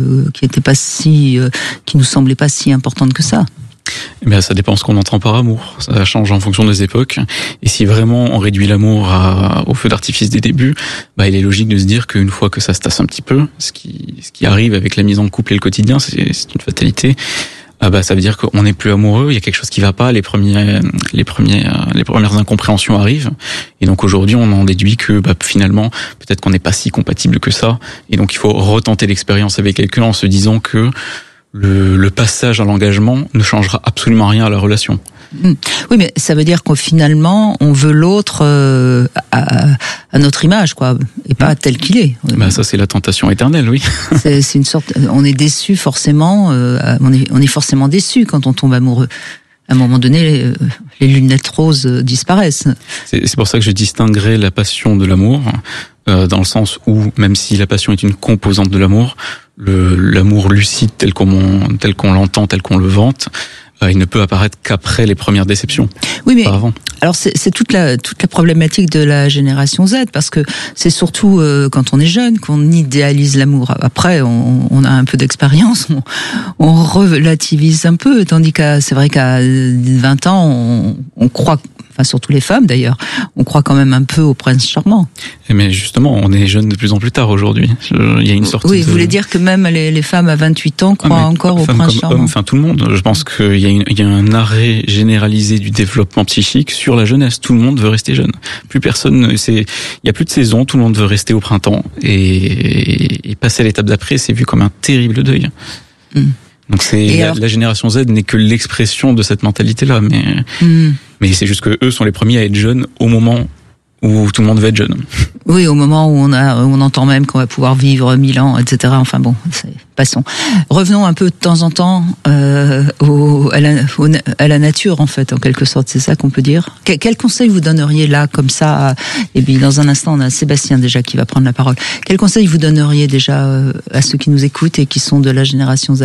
qui nous semblait pas si importante que ça. Eh bien, ça dépend ce qu'on entend par amour. Ça change en fonction des époques. Et si vraiment on réduit l'amour au feu d'artifice des débuts, il est logique de se dire qu'une fois que ça se tasse un petit peu, ce qui arrive avec la mise en couple et le quotidien, c'est une fatalité. Ça veut dire qu'on n'est plus amoureux, il y a quelque chose qui va pas, les premières incompréhensions arrivent, et donc aujourd'hui on en déduit que finalement peut-être qu'on n'est pas si compatible que ça, et donc il faut retenter l'expérience avec quelqu'un en se disant que le passage à l'engagement ne changera absolument rien à la relation. Oui, mais ça veut dire qu'au finalement, on veut l'autre à notre image, quoi, et pas tel qu'il est. Ça, c'est la tentation éternelle, oui. C'est une sorte. On est déçu forcément. On est forcément déçu quand on tombe amoureux. À un moment donné, les lunettes roses disparaissent. C'est pour ça que je distinguerai la passion de l'amour, dans le sens où, même si la passion est une composante de l'amour, l'amour lucide tel qu'on l'entend, tel qu'on le vante, il ne peut apparaître qu'après les premières déceptions. Oui, mais pas avant. Alors c'est toute la problématique de la génération Z, parce que c'est surtout quand on est jeune qu'on idéalise l'amour. Après, on a un peu d'expérience, on relativise un peu, tandis que c'est vrai qu'à 20 ans, on croit. Enfin, surtout les femmes d'ailleurs, on croit quand même un peu au prince charmant. Mais justement, on est jeunes de plus en plus tard aujourd'hui. Il y a une sorte vous voulez dire que même les femmes à 28 ans croient encore au prince charmant. Hommes, tout le monde. Je pense qu'il y a un arrêt généralisé du développement psychique sur la jeunesse. Tout le monde veut rester jeune. Plus personne, il y a plus de saison, tout le monde veut rester au printemps. Et passer à l'étape d'après, c'est vu comme un terrible deuil. Donc la génération Z n'est que l'expression de cette mentalité-là, mais c'est juste que eux sont les premiers à être jeunes au moment où tout le monde veut être jeune. Oui, au moment où on entend même qu'on va pouvoir vivre 1000 ans, etc. Enfin bon, passons. Revenons un peu de temps en temps à la nature, en fait, en quelque sorte, c'est ça qu'on peut dire. Quel conseil vous donneriez là, comme ça, et puis dans un instant, on a Sébastien déjà qui va prendre la parole. Quel conseil vous donneriez déjà à ceux qui nous écoutent et qui sont de la génération Z ?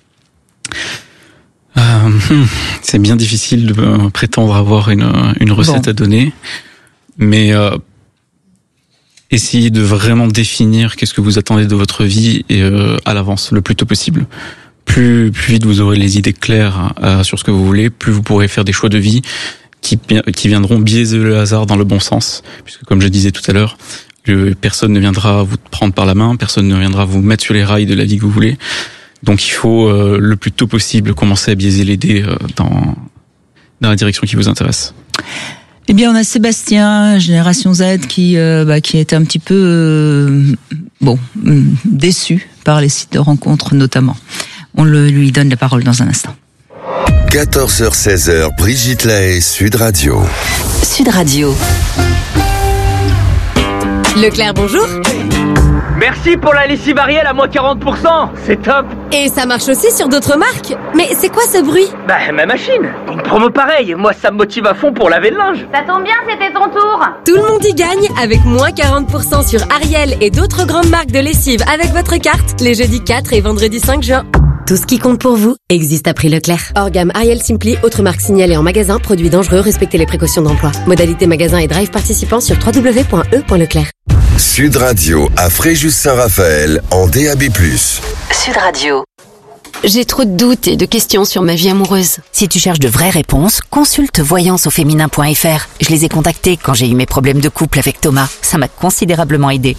C'est bien difficile de prétendre avoir une recette à donner, mais essayez de vraiment définir qu'est-ce que vous attendez de votre vie à l'avance, le plus tôt possible. Plus vite vous aurez les idées claires sur ce que vous voulez, plus vous pourrez faire des choix de vie qui viendront biaiser le hasard dans le bon sens, puisque comme je disais tout à l'heure, personne ne viendra vous prendre par la main, personne ne viendra vous mettre sur les rails de la vie que vous voulez. Donc il faut le plus tôt possible commencer à biaiser les dés dans la direction qui vous intéresse. Eh bien, on a Sébastien, génération Z, qui était un petit peu déçu par les sites de rencontres notamment. On lui donne la parole dans un instant. 14h-16h, Brigitte Lahaie, Sud Radio. Sud Radio. Leclerc, bonjour. Merci pour la lessive Ariel à moins 40%. C'est top. Et ça marche aussi sur d'autres marques. Mais c'est quoi ce bruit? Bah, ma machine. Une promo pareille. Moi, ça me motive à fond pour laver le linge. Ça tombe bien, c'était ton tour. Tout le monde y gagne avec moins 40% sur Ariel et d'autres grandes marques de lessive avec votre carte les jeudis 4 et vendredi 5 juin. Tout ce qui compte pour vous existe à prix Leclerc. Hors gamme Ariel Simply, autres marques signalées en magasin, produits dangereux, respectez les précautions d'emploi. Modalité magasin et drive participants sur www.e.leclerc. Sud Radio à Fréjus-Saint-Raphaël en DAB+. Sud Radio. J'ai trop de doutes et de questions sur ma vie amoureuse. Si tu cherches de vraies réponses, consulte voyanceauféminin.fr. Je les ai contactés quand j'ai eu mes problèmes de couple avec Thomas. Ça m'a considérablement aidé.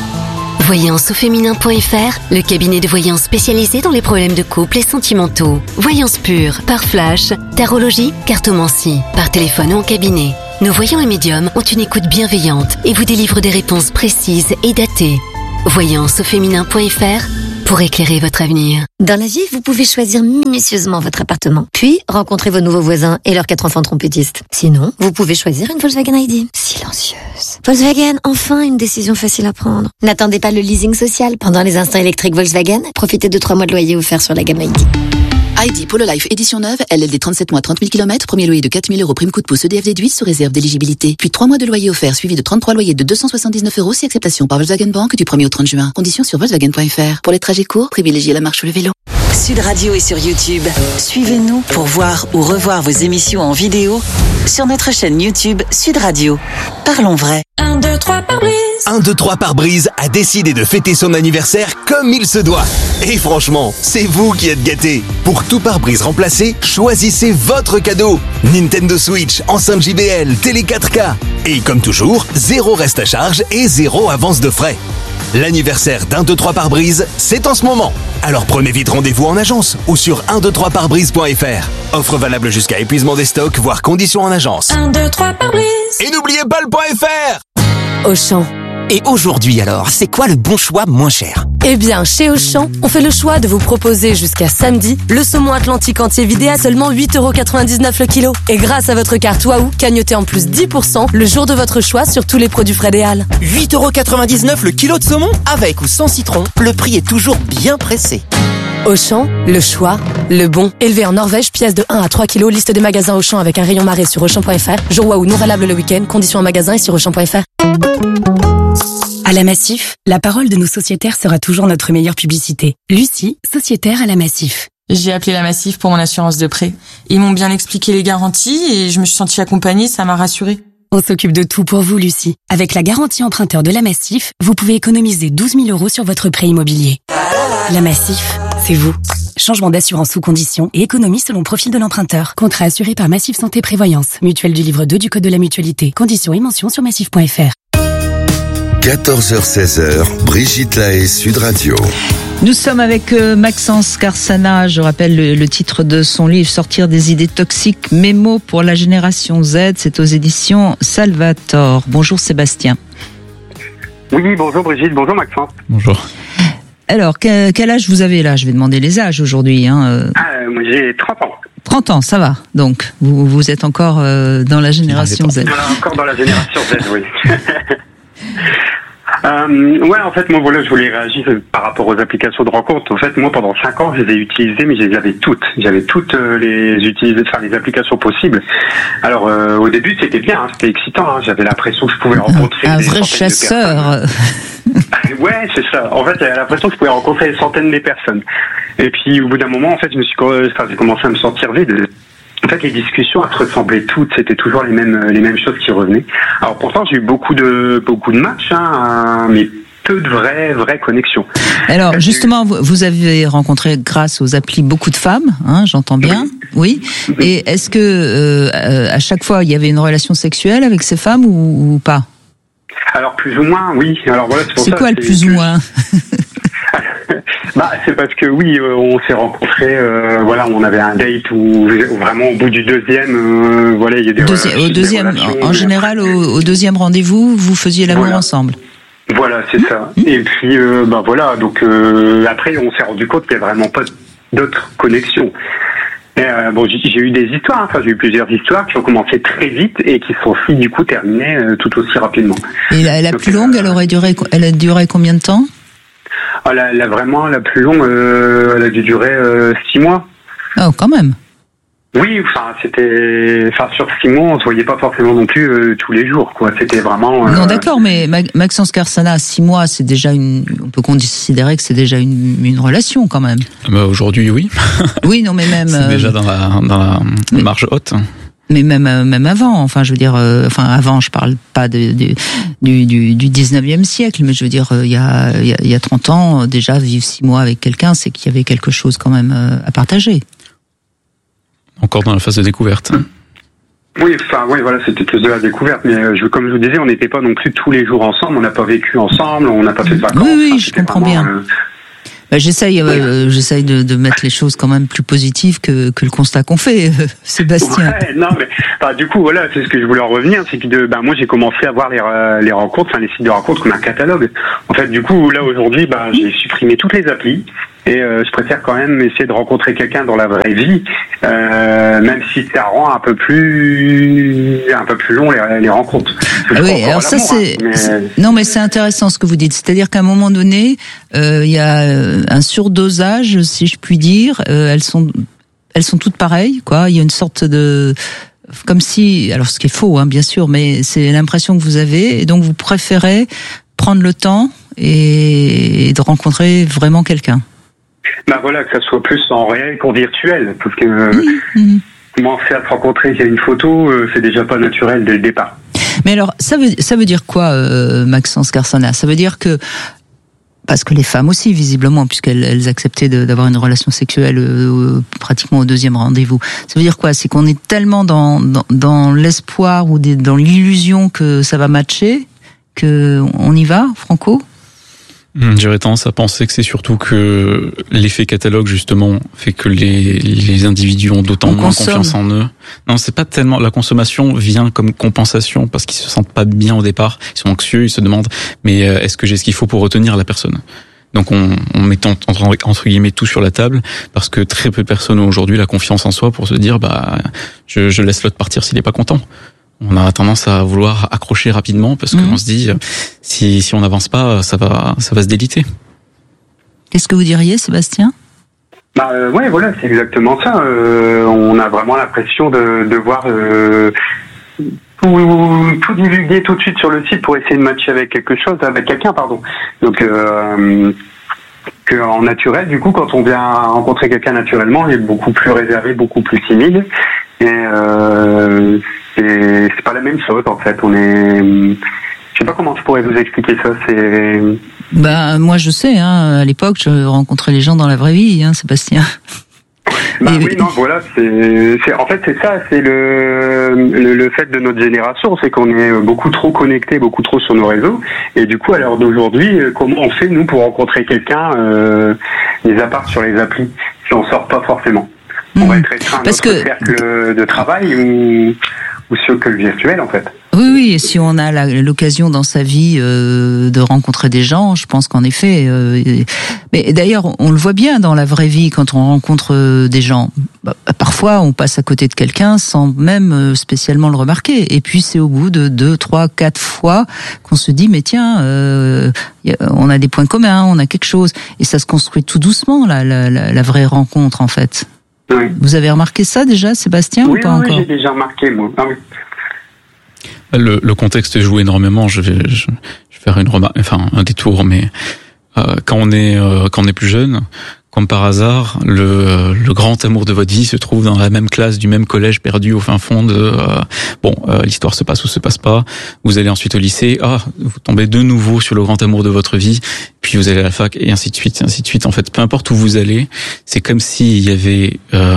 Voyanceauféminin.fr, le cabinet de voyance spécialisé dans les problèmes de couple et sentimentaux. Voyance pure, par flash, tarologie, cartomancie, par téléphone ou en cabinet. Nos voyants et médiums ont une écoute bienveillante et vous délivrent des réponses précises et datées. Voyanceauféminin.fr pour éclairer votre avenir. Dans la vie, vous pouvez choisir minutieusement votre appartement, puis rencontrer vos nouveaux voisins et leurs 4 enfants trompettistes. Sinon, vous pouvez choisir une Volkswagen ID. Silencieuse. Volkswagen, enfin une décision facile à prendre. N'attendez pas le leasing social. Pendant les instants électriques Volkswagen, profitez de 3 mois de loyer offerts sur la gamme ID. ID Polo Life édition neuve, LLD 37 mois 30 000 km, premier loyer de 4 000 € prime coup de pouce EDF déduit sous réserve d'éligibilité. Puis 3 mois de loyer offert suivi de 33 loyers de 279 € si acceptation par Volkswagen Bank du 1er au 30 juin. Conditions sur Volkswagen.fr. Pour les trajets courts, privilégiez la marche ou le vélo. Sud Radio est sur YouTube. Suivez-nous pour voir ou revoir vos émissions en vidéo sur notre chaîne YouTube Sud Radio. Parlons vrai. 1, 2, 3 pare-brise. 1, 2, 3 pare-brise a décidé de fêter son anniversaire comme il se doit. Et franchement, c'est vous qui êtes gâtés. Pour tout pare-brise remplacé, choisissez votre cadeau. Nintendo Switch, enceinte JBL, télé 4K. Et comme toujours, 0 reste à charge et 0 avance de frais. L'anniversaire d'1, 2, 3 pare-brise, c'est en ce moment. Alors prenez vite rendez-vous en agence ou sur 123pare-brise.fr. Offre valable jusqu'à épuisement des stocks, voire conditions en agence. 1, 2, 3 pare-brise. Et n'oubliez pas le .fr. Auchan. Et aujourd'hui alors, c'est quoi le bon choix moins cher? Eh bien, chez Auchan, on fait le choix de vous proposer jusqu'à samedi le saumon atlantique entier vidé à seulement 8,99 € le kilo. Et grâce à votre carte Waouh, cagnotez en plus 10% le jour de votre choix sur tous les produits frais des Halles. 8,99 € le kilo de saumon? Avec ou sans citron, le prix est toujours bien pressé. Auchan, le choix, le bon. Élevé en Norvège, pièce de 1 à 3 kilos, liste des magasins Auchan avec un rayon marée sur Auchan.fr. Jour Waouh non valable le week-end, conditions en magasin et sur Auchan.fr. À la Massif, la parole de nos sociétaires sera toujours notre meilleure publicité. Lucie, sociétaire à la Massif. J'ai appelé la Massif pour mon assurance de prêt. Ils m'ont bien expliqué les garanties et je me suis sentie accompagnée, ça m'a rassurée. On s'occupe de tout pour vous, Lucie. Avec la garantie emprunteur de la Massif, vous pouvez économiser 12 000 € sur votre prêt immobilier. La Massif, c'est vous. Changement d'assurance sous conditions et économie selon profil de l'emprunteur. Contrat assuré par Massif Santé Prévoyance. Mutuelle du livre 2 du Code de la Mutualité. Conditions et mentions sur massif.fr. 14h-16h, Brigitte Lahaie, Sud Radio. Nous sommes avec Maxence Carsana, je rappelle le titre de son livre « Sortir des idées toxiques, mémo pour la génération Z », c'est aux éditions Salvatore. Bonjour Sébastien. Oui, bonjour Brigitte, bonjour Maxence. Bonjour. Alors, quel âge vous avez là? Je vais demander les âges aujourd'hui. Moi j'ai 30 ans. 30 ans, ça va. Donc, vous êtes encore dans la génération Z. Encore dans la génération Z, oui. Ouais, en fait, moi, voilà, je voulais réagir par rapport aux applications de rencontres. En fait, moi, pendant 5 ans, je les ai utilisées, mais je les avais toutes. J'avais toutes les applications possibles. Alors, au début, c'était bien, hein, c'était excitant. Hein, j'avais l'impression que je pouvais rencontrer un vrai chasseur. Ouais, c'est ça. En fait, j'avais l'impression que je pouvais rencontrer des centaines de personnes. Et puis, au bout d'un moment, en fait, j'ai commencé à me sentir vide. En fait, les discussions, elles se ressemblaient toutes. C'était toujours les mêmes choses qui revenaient. Alors pourtant, j'ai eu beaucoup de matchs, hein, mais peu de vraies connexions. Alors justement, vous avez rencontré grâce aux applis beaucoup de femmes, hein, j'entends bien. Oui. Et est-ce que à chaque fois, il y avait une relation sexuelle avec ces femmes ou pas? Alors plus ou moins, oui. Alors voilà, c'est quoi le plus ou moins? C'est parce que oui, on s'est rencontrés, voilà, on avait un date où vraiment au bout du deuxième, voilà, il y a des relations. En général, au deuxième rendez-vous, vous faisiez l'amour ensemble. Voilà, c'est ça. Et puis, voilà, donc après, on s'est rendu compte qu'il n'y a vraiment pas d'autres connexions. Et, j'ai eu des histoires, j'ai eu plusieurs histoires qui ont commencé très vite et qui sont du coup terminées tout aussi rapidement. Et la plus longue, elle a duré combien de temps? Vraiment, la plus longue, elle a dû durer 6 mois. Oh, quand même. Oui, sur 6 mois, on se voyait pas forcément non plus tous les jours, quoi. C'était vraiment. Non, d'accord, mais Maxence Carsana, 6 mois, c'est déjà on peut considérer que c'est déjà une relation, quand même. Aujourd'hui, oui. Oui, non, mais même. C'est déjà dans la marge haute. Mais même avant, enfin, je veux dire, avant, je parle pas du 19e siècle, mais je veux dire, il y a 30 ans, déjà, vivre 6 mois avec quelqu'un, c'est qu'il y avait quelque chose quand même à partager. Encore dans la phase de découverte. Oui, voilà, c'était plus de la découverte, mais comme je vous disais, on n'était pas non plus tous les jours ensemble, on n'a pas vécu ensemble, on n'a pas fait de vacances. Oui, je comprends bien. J'essaye de mettre les choses quand même plus positives que le constat qu'on fait, Sébastien. Ouais, non, mais du coup, voilà, c'est ce que je voulais en revenir, c'est que moi j'ai commencé à voir les rencontres, les sites de rencontres comme un catalogue. En fait, du coup, là aujourd'hui, j'ai supprimé toutes les applis. Et je préfère quand même essayer de rencontrer quelqu'un dans la vraie vie, même si ça rend un peu plus long les rencontres. Oui, alors ça non, mais c'est intéressant ce que vous dites. C'est-à-dire qu'à un moment donné, il y a un surdosage, si je puis dire. Elles sont toutes pareilles, quoi. Il y a une sorte de comme si, alors ce qui est faux, hein, bien sûr, mais c'est l'impression que vous avez, et donc vous préférez prendre le temps et de rencontrer vraiment quelqu'un. Voilà, que ça soit plus en réel qu'en virtuel, parce que commencer à se rencontrer via une photo, c'est déjà pas naturel dès le départ. Mais alors, ça veut dire quoi, Maxence Carsana ? Ça veut dire que, parce que les femmes aussi, visiblement, puisqu'elles acceptaient d'avoir une relation sexuelle pratiquement au 2e rendez-vous, ça veut dire quoi ? C'est qu'on est tellement dans l'espoir ou dans l'illusion que ça va matcher, qu'on y va, Franco ? J'aurais tendance à penser que c'est surtout que l'effet catalogue, justement, fait que les individus ont d'autant moins confiance en eux. Non, c'est pas tellement, la consommation vient comme compensation parce qu'ils se sentent pas bien au départ, ils sont anxieux, ils se demandent, mais est-ce que j'ai ce qu'il faut pour retenir la personne? Donc on met entre guillemets tout sur la table, parce que très peu de personnes ont aujourd'hui la confiance en soi pour se dire, je laisse l'autre partir s'il est pas content. On a tendance à vouloir accrocher rapidement parce qu'on se dit, si on n'avance pas, ça va se déliter. Qu'est-ce que vous diriez, Sébastien ? Ouais, voilà, c'est exactement ça. On a vraiment l'impression de devoir tout divulguer tout de suite sur le site pour essayer de matcher avec quelqu'un, pardon. Donc qu'en naturel, du coup, quand on vient rencontrer quelqu'un naturellement, il est beaucoup plus réservé, beaucoup plus timide. Et c'est pas la même chose, en fait. Je sais pas comment je pourrais vous expliquer ça. Moi, je sais, hein. À l'époque, je rencontrais les gens dans la vraie vie, hein, Sébastien. Oui, non, voilà, en fait, c'est ça, c'est le fait de notre génération, c'est qu'on est beaucoup trop connectés, beaucoup trop sur nos réseaux, et du coup, à l'heure d'aujourd'hui, comment on fait, nous, pour rencontrer quelqu'un, mis à part sur les applis, si on sort pas forcément? On va être restreint à notre cercle de travail ou sur que le virtuel, en fait. Oui, et si on a l'occasion dans sa vie de rencontrer des gens, je pense qu'en effet... mais d'ailleurs, on le voit bien dans la vraie vie, quand on rencontre des gens. Parfois, on passe à côté de quelqu'un sans même spécialement le remarquer. Et puis, c'est au bout de 2, 3, 4 fois qu'on se dit, mais tiens, on a des points communs, on a quelque chose. Et ça se construit tout doucement, la vraie rencontre, en fait. Oui. Vous avez remarqué ça déjà, Sébastien, ou pas encore ? Oui, j'ai déjà remarqué, moi. Ah oui. Le contexte joue énormément. Je vais faire un détour, mais quand on est plus jeune, comme par hasard, le grand amour de votre vie se trouve dans la même classe du même collège, perdu au fin fond de l'histoire se passe ou se passe pas. Vous allez ensuite au lycée, vous tombez de nouveau sur le grand amour de votre vie, puis vous allez à la fac et ainsi de suite, et ainsi de suite. En fait, peu importe où vous allez, c'est comme s'il y avait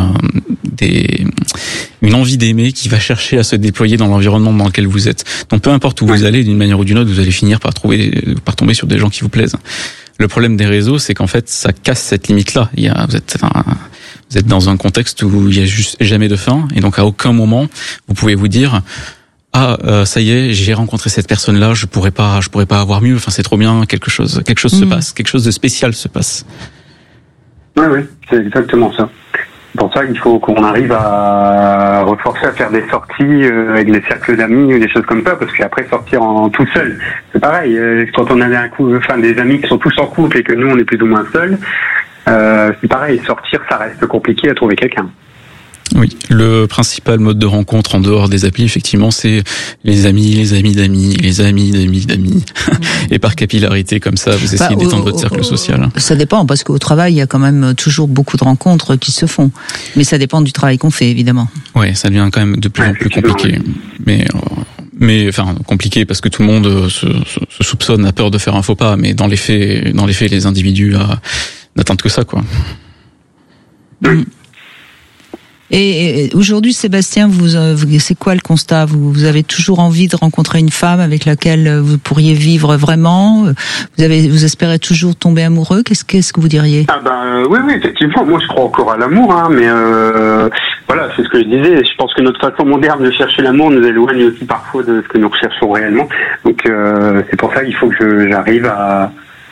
une envie d'aimer qui va chercher à se déployer dans l'environnement dans lequel vous êtes. Donc peu importe où vous allez, d'une manière ou d'une autre, vous allez finir par tomber sur des gens qui vous plaisent. Le problème des réseaux, c'est qu'en fait, ça casse cette limite-là. Vous êtes dans un contexte où il y a juste jamais de fin, et donc à aucun moment vous pouvez vous dire ça y est, j'ai rencontré cette personne-là, je pourrais pas avoir mieux. Enfin, c'est trop bien, quelque chose se passe, quelque chose de spécial se passe. Oui, c'est exactement ça. C'est pour ça qu'il faut qu'on arrive à reforcer à faire des sorties avec des cercles d'amis ou des choses comme ça, parce qu'après sortir en tout seul, c'est pareil. Quand on a des amis qui sont tous en couple et que nous on est plus ou moins seuls, c'est pareil. Sortir, ça reste compliqué à trouver quelqu'un. Oui, le principal mode de rencontre en dehors des applis, effectivement, c'est les amis d'amis. Et par capillarité, comme ça, vous essayez d'étendre votre cercle social. Ça dépend, parce qu'au travail, il y a quand même toujours beaucoup de rencontres qui se font. Mais ça dépend du travail qu'on fait, évidemment. Ouais, ça devient quand même de plus en plus compliqué. Mais enfin, compliqué parce que tout le monde se soupçonne, a peur de faire un faux pas. Mais dans les faits, les individus n'attendent que ça, quoi. Et aujourd'hui, Sébastien, c'est quoi le constat ? Vous avez toujours envie de rencontrer une femme avec laquelle vous pourriez vivre vraiment ? Vous espérez toujours tomber amoureux ? Qu'est-ce que vous diriez ? Oui, effectivement. Moi, je crois encore à l'amour, mais voilà, c'est ce que je disais. Je pense que notre façon moderne de chercher l'amour nous éloigne aussi parfois de ce que nous recherchons réellement. Donc, c'est pour ça qu'il faut que j'arrive à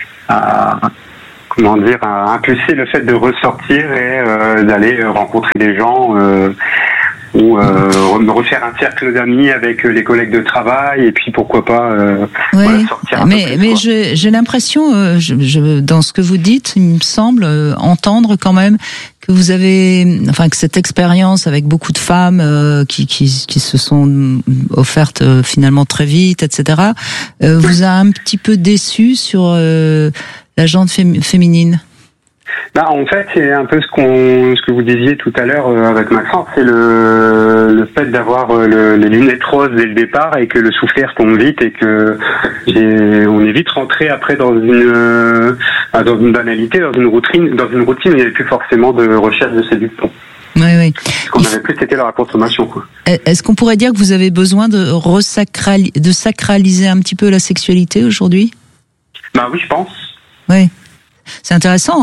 impulser le fait de ressortir et d'aller rencontrer des gens ou me refaire un cercle d'amis avec les collègues de travail et puis pourquoi pas sortir un peu plus. Mais j'ai l'impression, dans ce que vous dites, il me semble entendre quand même que vous avez, que cette expérience avec beaucoup de femmes qui se sont offertes finalement très vite, etc., vous a un petit peu déçu sur la gente féminine. En fait, c'est un peu ce que vous disiez tout à l'heure avec Maxence, c'est le fait d'avoir les lunettes roses dès le départ et que le soufflet tombe vite et que on est vite rentré après dans une banalité, dans une routine où il n'y avait plus forcément de recherche de séduction. Oui. Ce qu'on avait plus, c'était la consommation, quoi. Est-ce qu'on pourrait dire que vous avez besoin de sacraliser un petit peu la sexualité aujourd'hui ? Oui, je pense. Oui. C'est intéressant,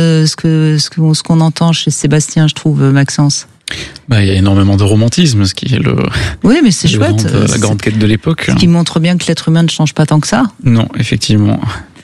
ce qu'on entend chez Sébastien, je trouve, Maxence. Il y a énormément de romantisme, ce qui est Oui, mais c'est chouette. La grande quête de l'époque. Ce qui montre bien que l'être humain ne change pas tant que ça. Non, effectivement.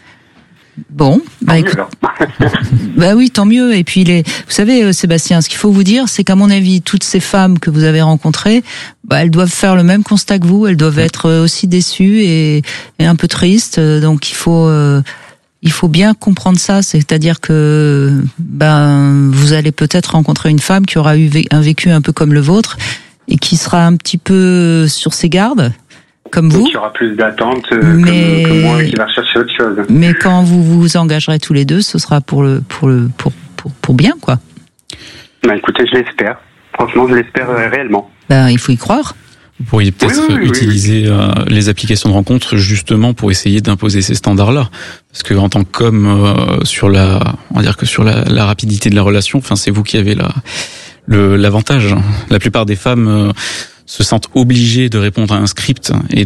Bon, écoute. Oui, tant mieux. Et puis vous savez, Sébastien, ce qu'il faut vous dire, c'est qu'à mon avis, toutes ces femmes que vous avez rencontrées, elles doivent faire le même constat que vous. Elles doivent être aussi déçues et un peu tristes. Donc il faut bien comprendre ça, c'est-à-dire que vous allez peut-être rencontrer une femme qui aura eu un vécu un peu comme le vôtre et qui sera un petit peu sur ses gardes, comme vous. Qui aura plus d'attente que moi, qui va chercher autre chose. Mais quand vous vous engagerez tous les deux, ce sera pour bien, quoi. Écoutez, je l'espère. Franchement, je l'espère réellement. Il faut y croire. Vous pourriez peut-être utiliser les applications de rencontre justement pour essayer d'imposer ces standards-là, parce que en tant qu'homme sur la rapidité de la relation, c'est vous qui avez l'avantage. La plupart des femmes se sentent obligées de répondre à un script et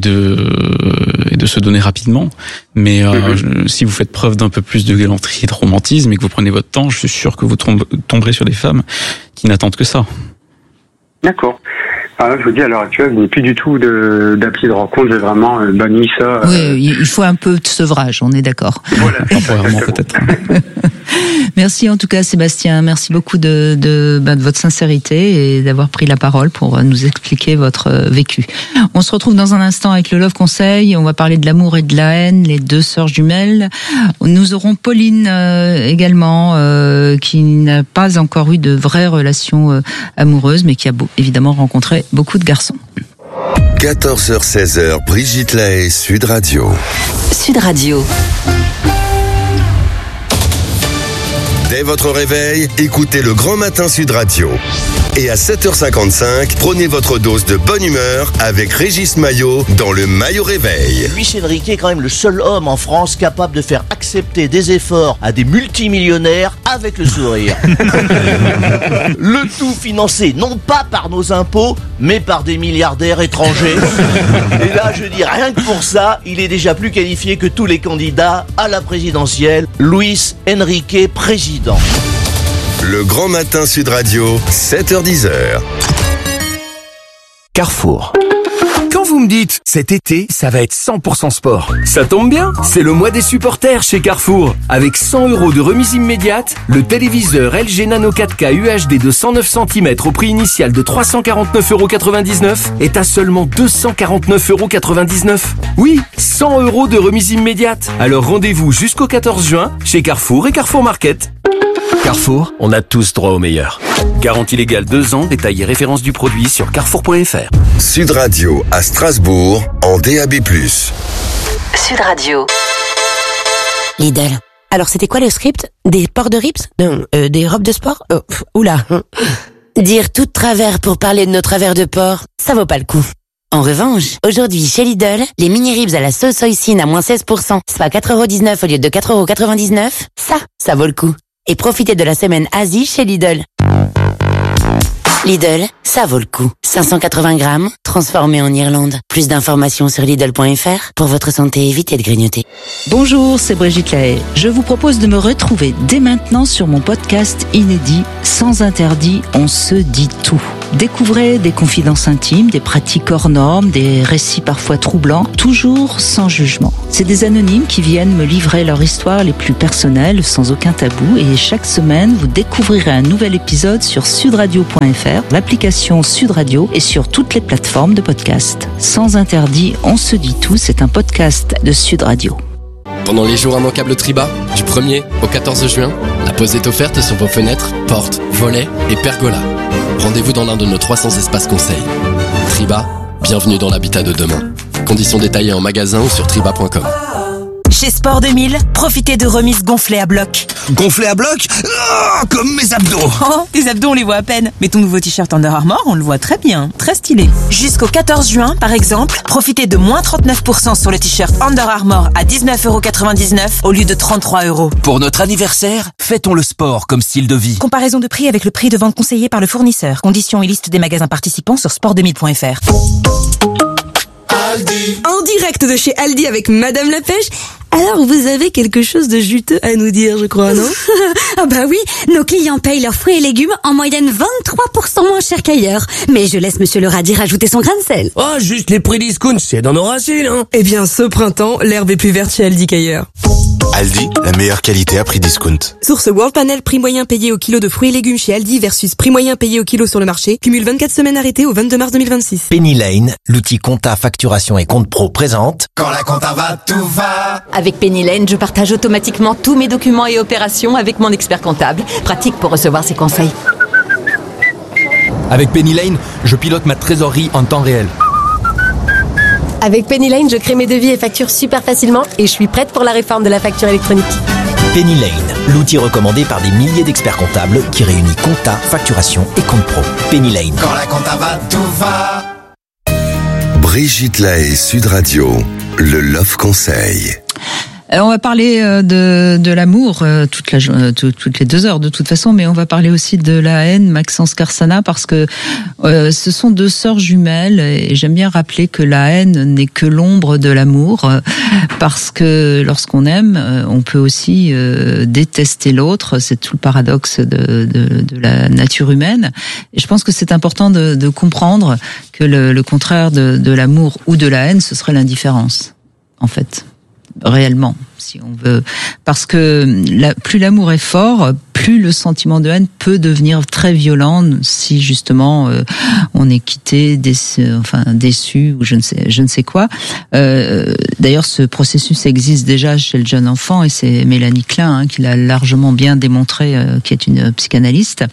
de se donner rapidement, mais si vous faites preuve d'un peu plus de galanterie et de romantisme et que vous prenez votre temps, je suis sûr que vous tomberez sur des femmes qui n'attendent que ça. D'accord. Je vous dis, à l'heure actuelle, je n'ai plus du tout d'appli de rencontre, j'ai vraiment banni ça. Oui, il faut un peu de sevrage, on est d'accord. Voilà, temporairement peut-être. Merci en tout cas, Sébastien. Merci beaucoup de votre sincérité et d'avoir pris la parole pour nous expliquer votre vécu. On se retrouve dans un instant avec le Love Conseil. On va parler de l'amour et de la haine, les deux sœurs jumelles. Nous aurons Pauline également, qui n'a pas encore eu de vraies relations amoureuses, mais qui a évidemment rencontré beaucoup de garçons. 14h-16h, Brigitte Lahaie, Sud Radio. Sud Radio. Dès votre réveil, écoutez le Grand Matin Sud Radio. Et à 7h55, prenez votre dose de bonne humeur avec Régis Maillot dans le Maillot Réveil. Luis Enrique est quand même le seul homme en France capable de faire accepter des efforts à des multimillionnaires avec le sourire. Le tout financé non pas par nos impôts, mais par des milliardaires étrangers. Et là, je dis rien que pour ça, il est déjà plus qualifié que tous les candidats à la présidentielle. Luis Enrique, président. Le Grand Matin Sud Radio, 7h-10h. Carrefour. Quand vous me dites, cet été, ça va être 100% sport, ça tombe bien, c'est le mois des supporters chez Carrefour. Avec 100 € de remise immédiate, le téléviseur LG Nano 4K UHD de 109 cm au prix initial de 349,99 € est à seulement 249,99 €. Oui, 100 € de remise immédiate. Alors rendez-vous jusqu'au 14 juin chez Carrefour et Carrefour Market. Carrefour, on a tous droit au meilleur. Garantie légale 2 ans, détail et référence du produit sur carrefour.fr. Sud Radio à Strasbourg en DAB+. Sud Radio. Lidl. Alors c'était quoi le script? Des ports de rips? Non, des robes de sport? Oula. Dire tout de travers pour parler de nos travers de porc, ça vaut pas le coup. En revanche, aujourd'hui chez Lidl, les mini ribs à la sauce hoisin à moins 16%, soit 4,19 € au lieu de 4,99 €, ça vaut le coup. Et profitez de la semaine Asie chez Lidl. Lidl, ça vaut le coup. 580 grammes, transformé en Irlande. Plus d'informations sur Lidl.fr. Pour votre santé, évitez de grignoter. Bonjour, c'est Brigitte Lahaye. Je vous propose de me retrouver dès maintenant sur mon podcast inédit Sans interdit, on se dit tout. Découvrez des confidences intimes, des pratiques hors normes, des récits parfois troublants, toujours sans jugement. C'est des anonymes qui viennent me livrer leur histoire les plus personnelles, sans aucun tabou. Et chaque semaine, vous découvrirez un nouvel épisode sur sudradio.fr, l'application Sud Radio et sur toutes les plateformes de podcast. Sans interdit, on se dit tout, c'est un podcast de Sud Radio. Pendant les jours immanquables Triba, du 1er au 14 juin, la pause est offerte sur vos fenêtres, portes, volets et pergolas. Rendez-vous dans l'un de nos 300 espaces conseils. Triba, bienvenue dans l'habitat de demain. Conditions détaillées en magasin ou sur triba.com. Chez Sport 2000, profitez de remises gonflées à bloc. Gonflé à bloc? Comme mes abdos. Oh, tes abdos on les voit à peine. Mais ton nouveau t-shirt Under Armour, on le voit très bien. Très stylé. Jusqu'au 14 juin, par exemple, profitez de moins 39% sur le t-shirt Under Armour à 19,99 € au lieu de 33 €. Pour notre anniversaire, fêtons le sport comme style de vie. Comparaison de prix avec le prix de vente conseillé par le fournisseur. Conditions et liste des magasins participants sur sport2000.fr. Aldi. En direct de chez Aldi avec Madame la Pêche. Alors, vous avez quelque chose de juteux à nous dire, je crois, non? Ah bah oui, nos clients payent leurs fruits et légumes en moyenne 23% moins cher qu'ailleurs. Mais je laisse Monsieur le radis rajouter son grain de sel. Oh, juste les prix discount, c'est dans nos racines, hein. Eh bien, ce printemps, l'herbe est plus verte chez Aldi qu'ailleurs. Aldi, la meilleure qualité à prix discount. Source World Panel, prix moyen payé au kilo de fruits et légumes chez Aldi versus prix moyen payé au kilo sur le marché. Cumule 24 semaines arrêtées au 22 mars 2026. Penny Lane, l'outil compta, facturation et compte pro présente. Quand la compta va, tout va. Avec Penny Lane, je partage automatiquement tous mes documents et opérations avec mon expert comptable. Pratique pour recevoir ses conseils. Avec Penny Lane, je pilote ma trésorerie en temps réel. Avec Penny Lane, je crée mes devis et factures super facilement et je suis prête pour la réforme de la facture électronique. Penny Lane, l'outil recommandé par des milliers d'experts comptables qui réunit compta, facturation et compte pro. Penny Lane. Quand la compta va, tout va. Brigitte Lahaye, Sud Radio, le Love Conseil. On va parler de l'amour toutes les 2 heures de toute façon, mais on va parler aussi de la haine, Maxence Carsana, parce que ce sont 2 sœurs jumelles et j'aime bien rappeler que la haine n'est que l'ombre de l'amour, parce que lorsqu'on aime, on peut aussi détester l'autre. C'est tout le paradoxe de la nature humaine. Et je pense que c'est important de comprendre que le contraire de l'amour ou de la haine, ce serait l'indifférence, en fait. Réellement, si on veut, parce que plus l'amour est fort, plus le sentiment de haine peut devenir très violent si justement on est quitté, déçu ou je ne sais quoi. D'ailleurs, ce processus existe déjà chez le jeune enfant et c'est Mélanie Klein qui l'a largement bien démontré, qui est une psychanalyste.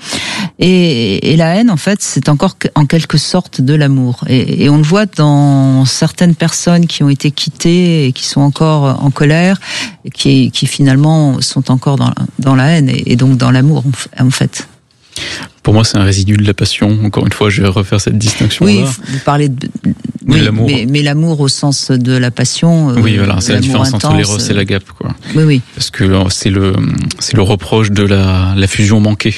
Et la haine, en fait, c'est encore en quelque sorte de l'amour. Et on le voit dans certaines personnes qui ont été quittées et qui sont encore en colère, qui finalement sont encore dans la haine et donc dans l'amour en fait. Pour moi, c'est un résidu de la passion. Encore une fois, je vais refaire cette distinction-là. Oui, vous parlez l'amour. Mais l'amour au sens de la passion. Oui, voilà, c'est la différence intense, entre l'éros et l'agape, quoi. Oui. Parce que c'est le reproche de la fusion manquée.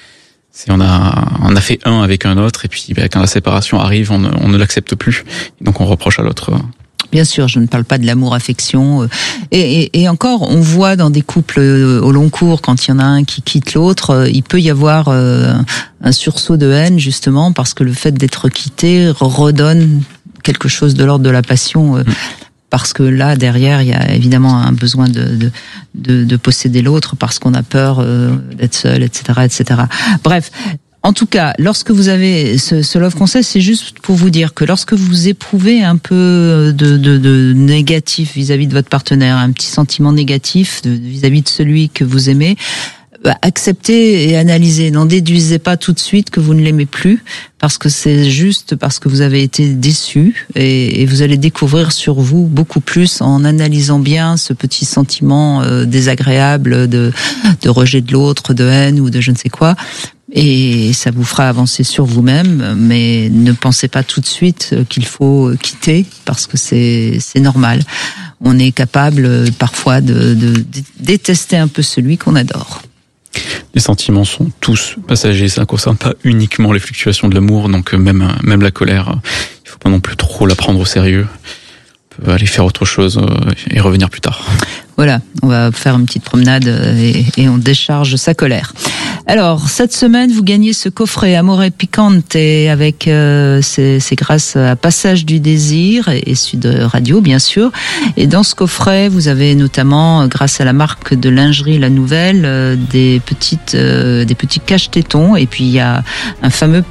On a fait un avec un autre, et puis quand la séparation arrive, on ne l'accepte plus. Donc on reproche à l'autre. Bien sûr, je ne parle pas de l'amour-affection. Et encore, on voit dans des couples au long cours, quand il y en a un qui quitte l'autre, il peut y avoir un sursaut de haine, justement, parce que le fait d'être quitté redonne quelque chose de l'ordre de la passion. Parce que là, derrière, il y a évidemment un besoin de posséder l'autre parce qu'on a peur d'être seul, etc., etc. Bref. En tout cas, lorsque vous avez ce love concept, c'est juste pour vous dire que lorsque vous éprouvez un peu de négatif vis-à-vis de votre partenaire, un petit sentiment négatif vis-à-vis de celui que vous aimez, acceptez et analysez. N'en déduisez pas tout de suite que vous ne l'aimez plus, parce que c'est juste parce que vous avez été déçu et vous allez découvrir sur vous beaucoup plus en analysant bien ce petit sentiment désagréable de rejet de l'autre, de haine ou de je ne sais quoi. Et ça vous fera avancer sur vous-même, mais ne pensez pas tout de suite qu'il faut quitter, parce que c'est normal. On est capable parfois de détester un peu celui qu'on adore. Les sentiments sont tous passagers, ça ne concerne pas uniquement les fluctuations de l'amour, donc même la colère, il faut pas non plus trop la prendre au sérieux. On peut aller faire autre chose et revenir plus tard. Voilà, on va faire une petite promenade et on décharge sa colère. Alors, cette semaine, vous gagnez ce coffret Amore Picante avec, c'est grâce à Passage du Désir et Sud Radio, bien sûr. Et dans ce coffret, vous avez notamment, grâce à la marque de lingerie La Nouvelle, des petits cache-tétons. Et puis, il y a un fameux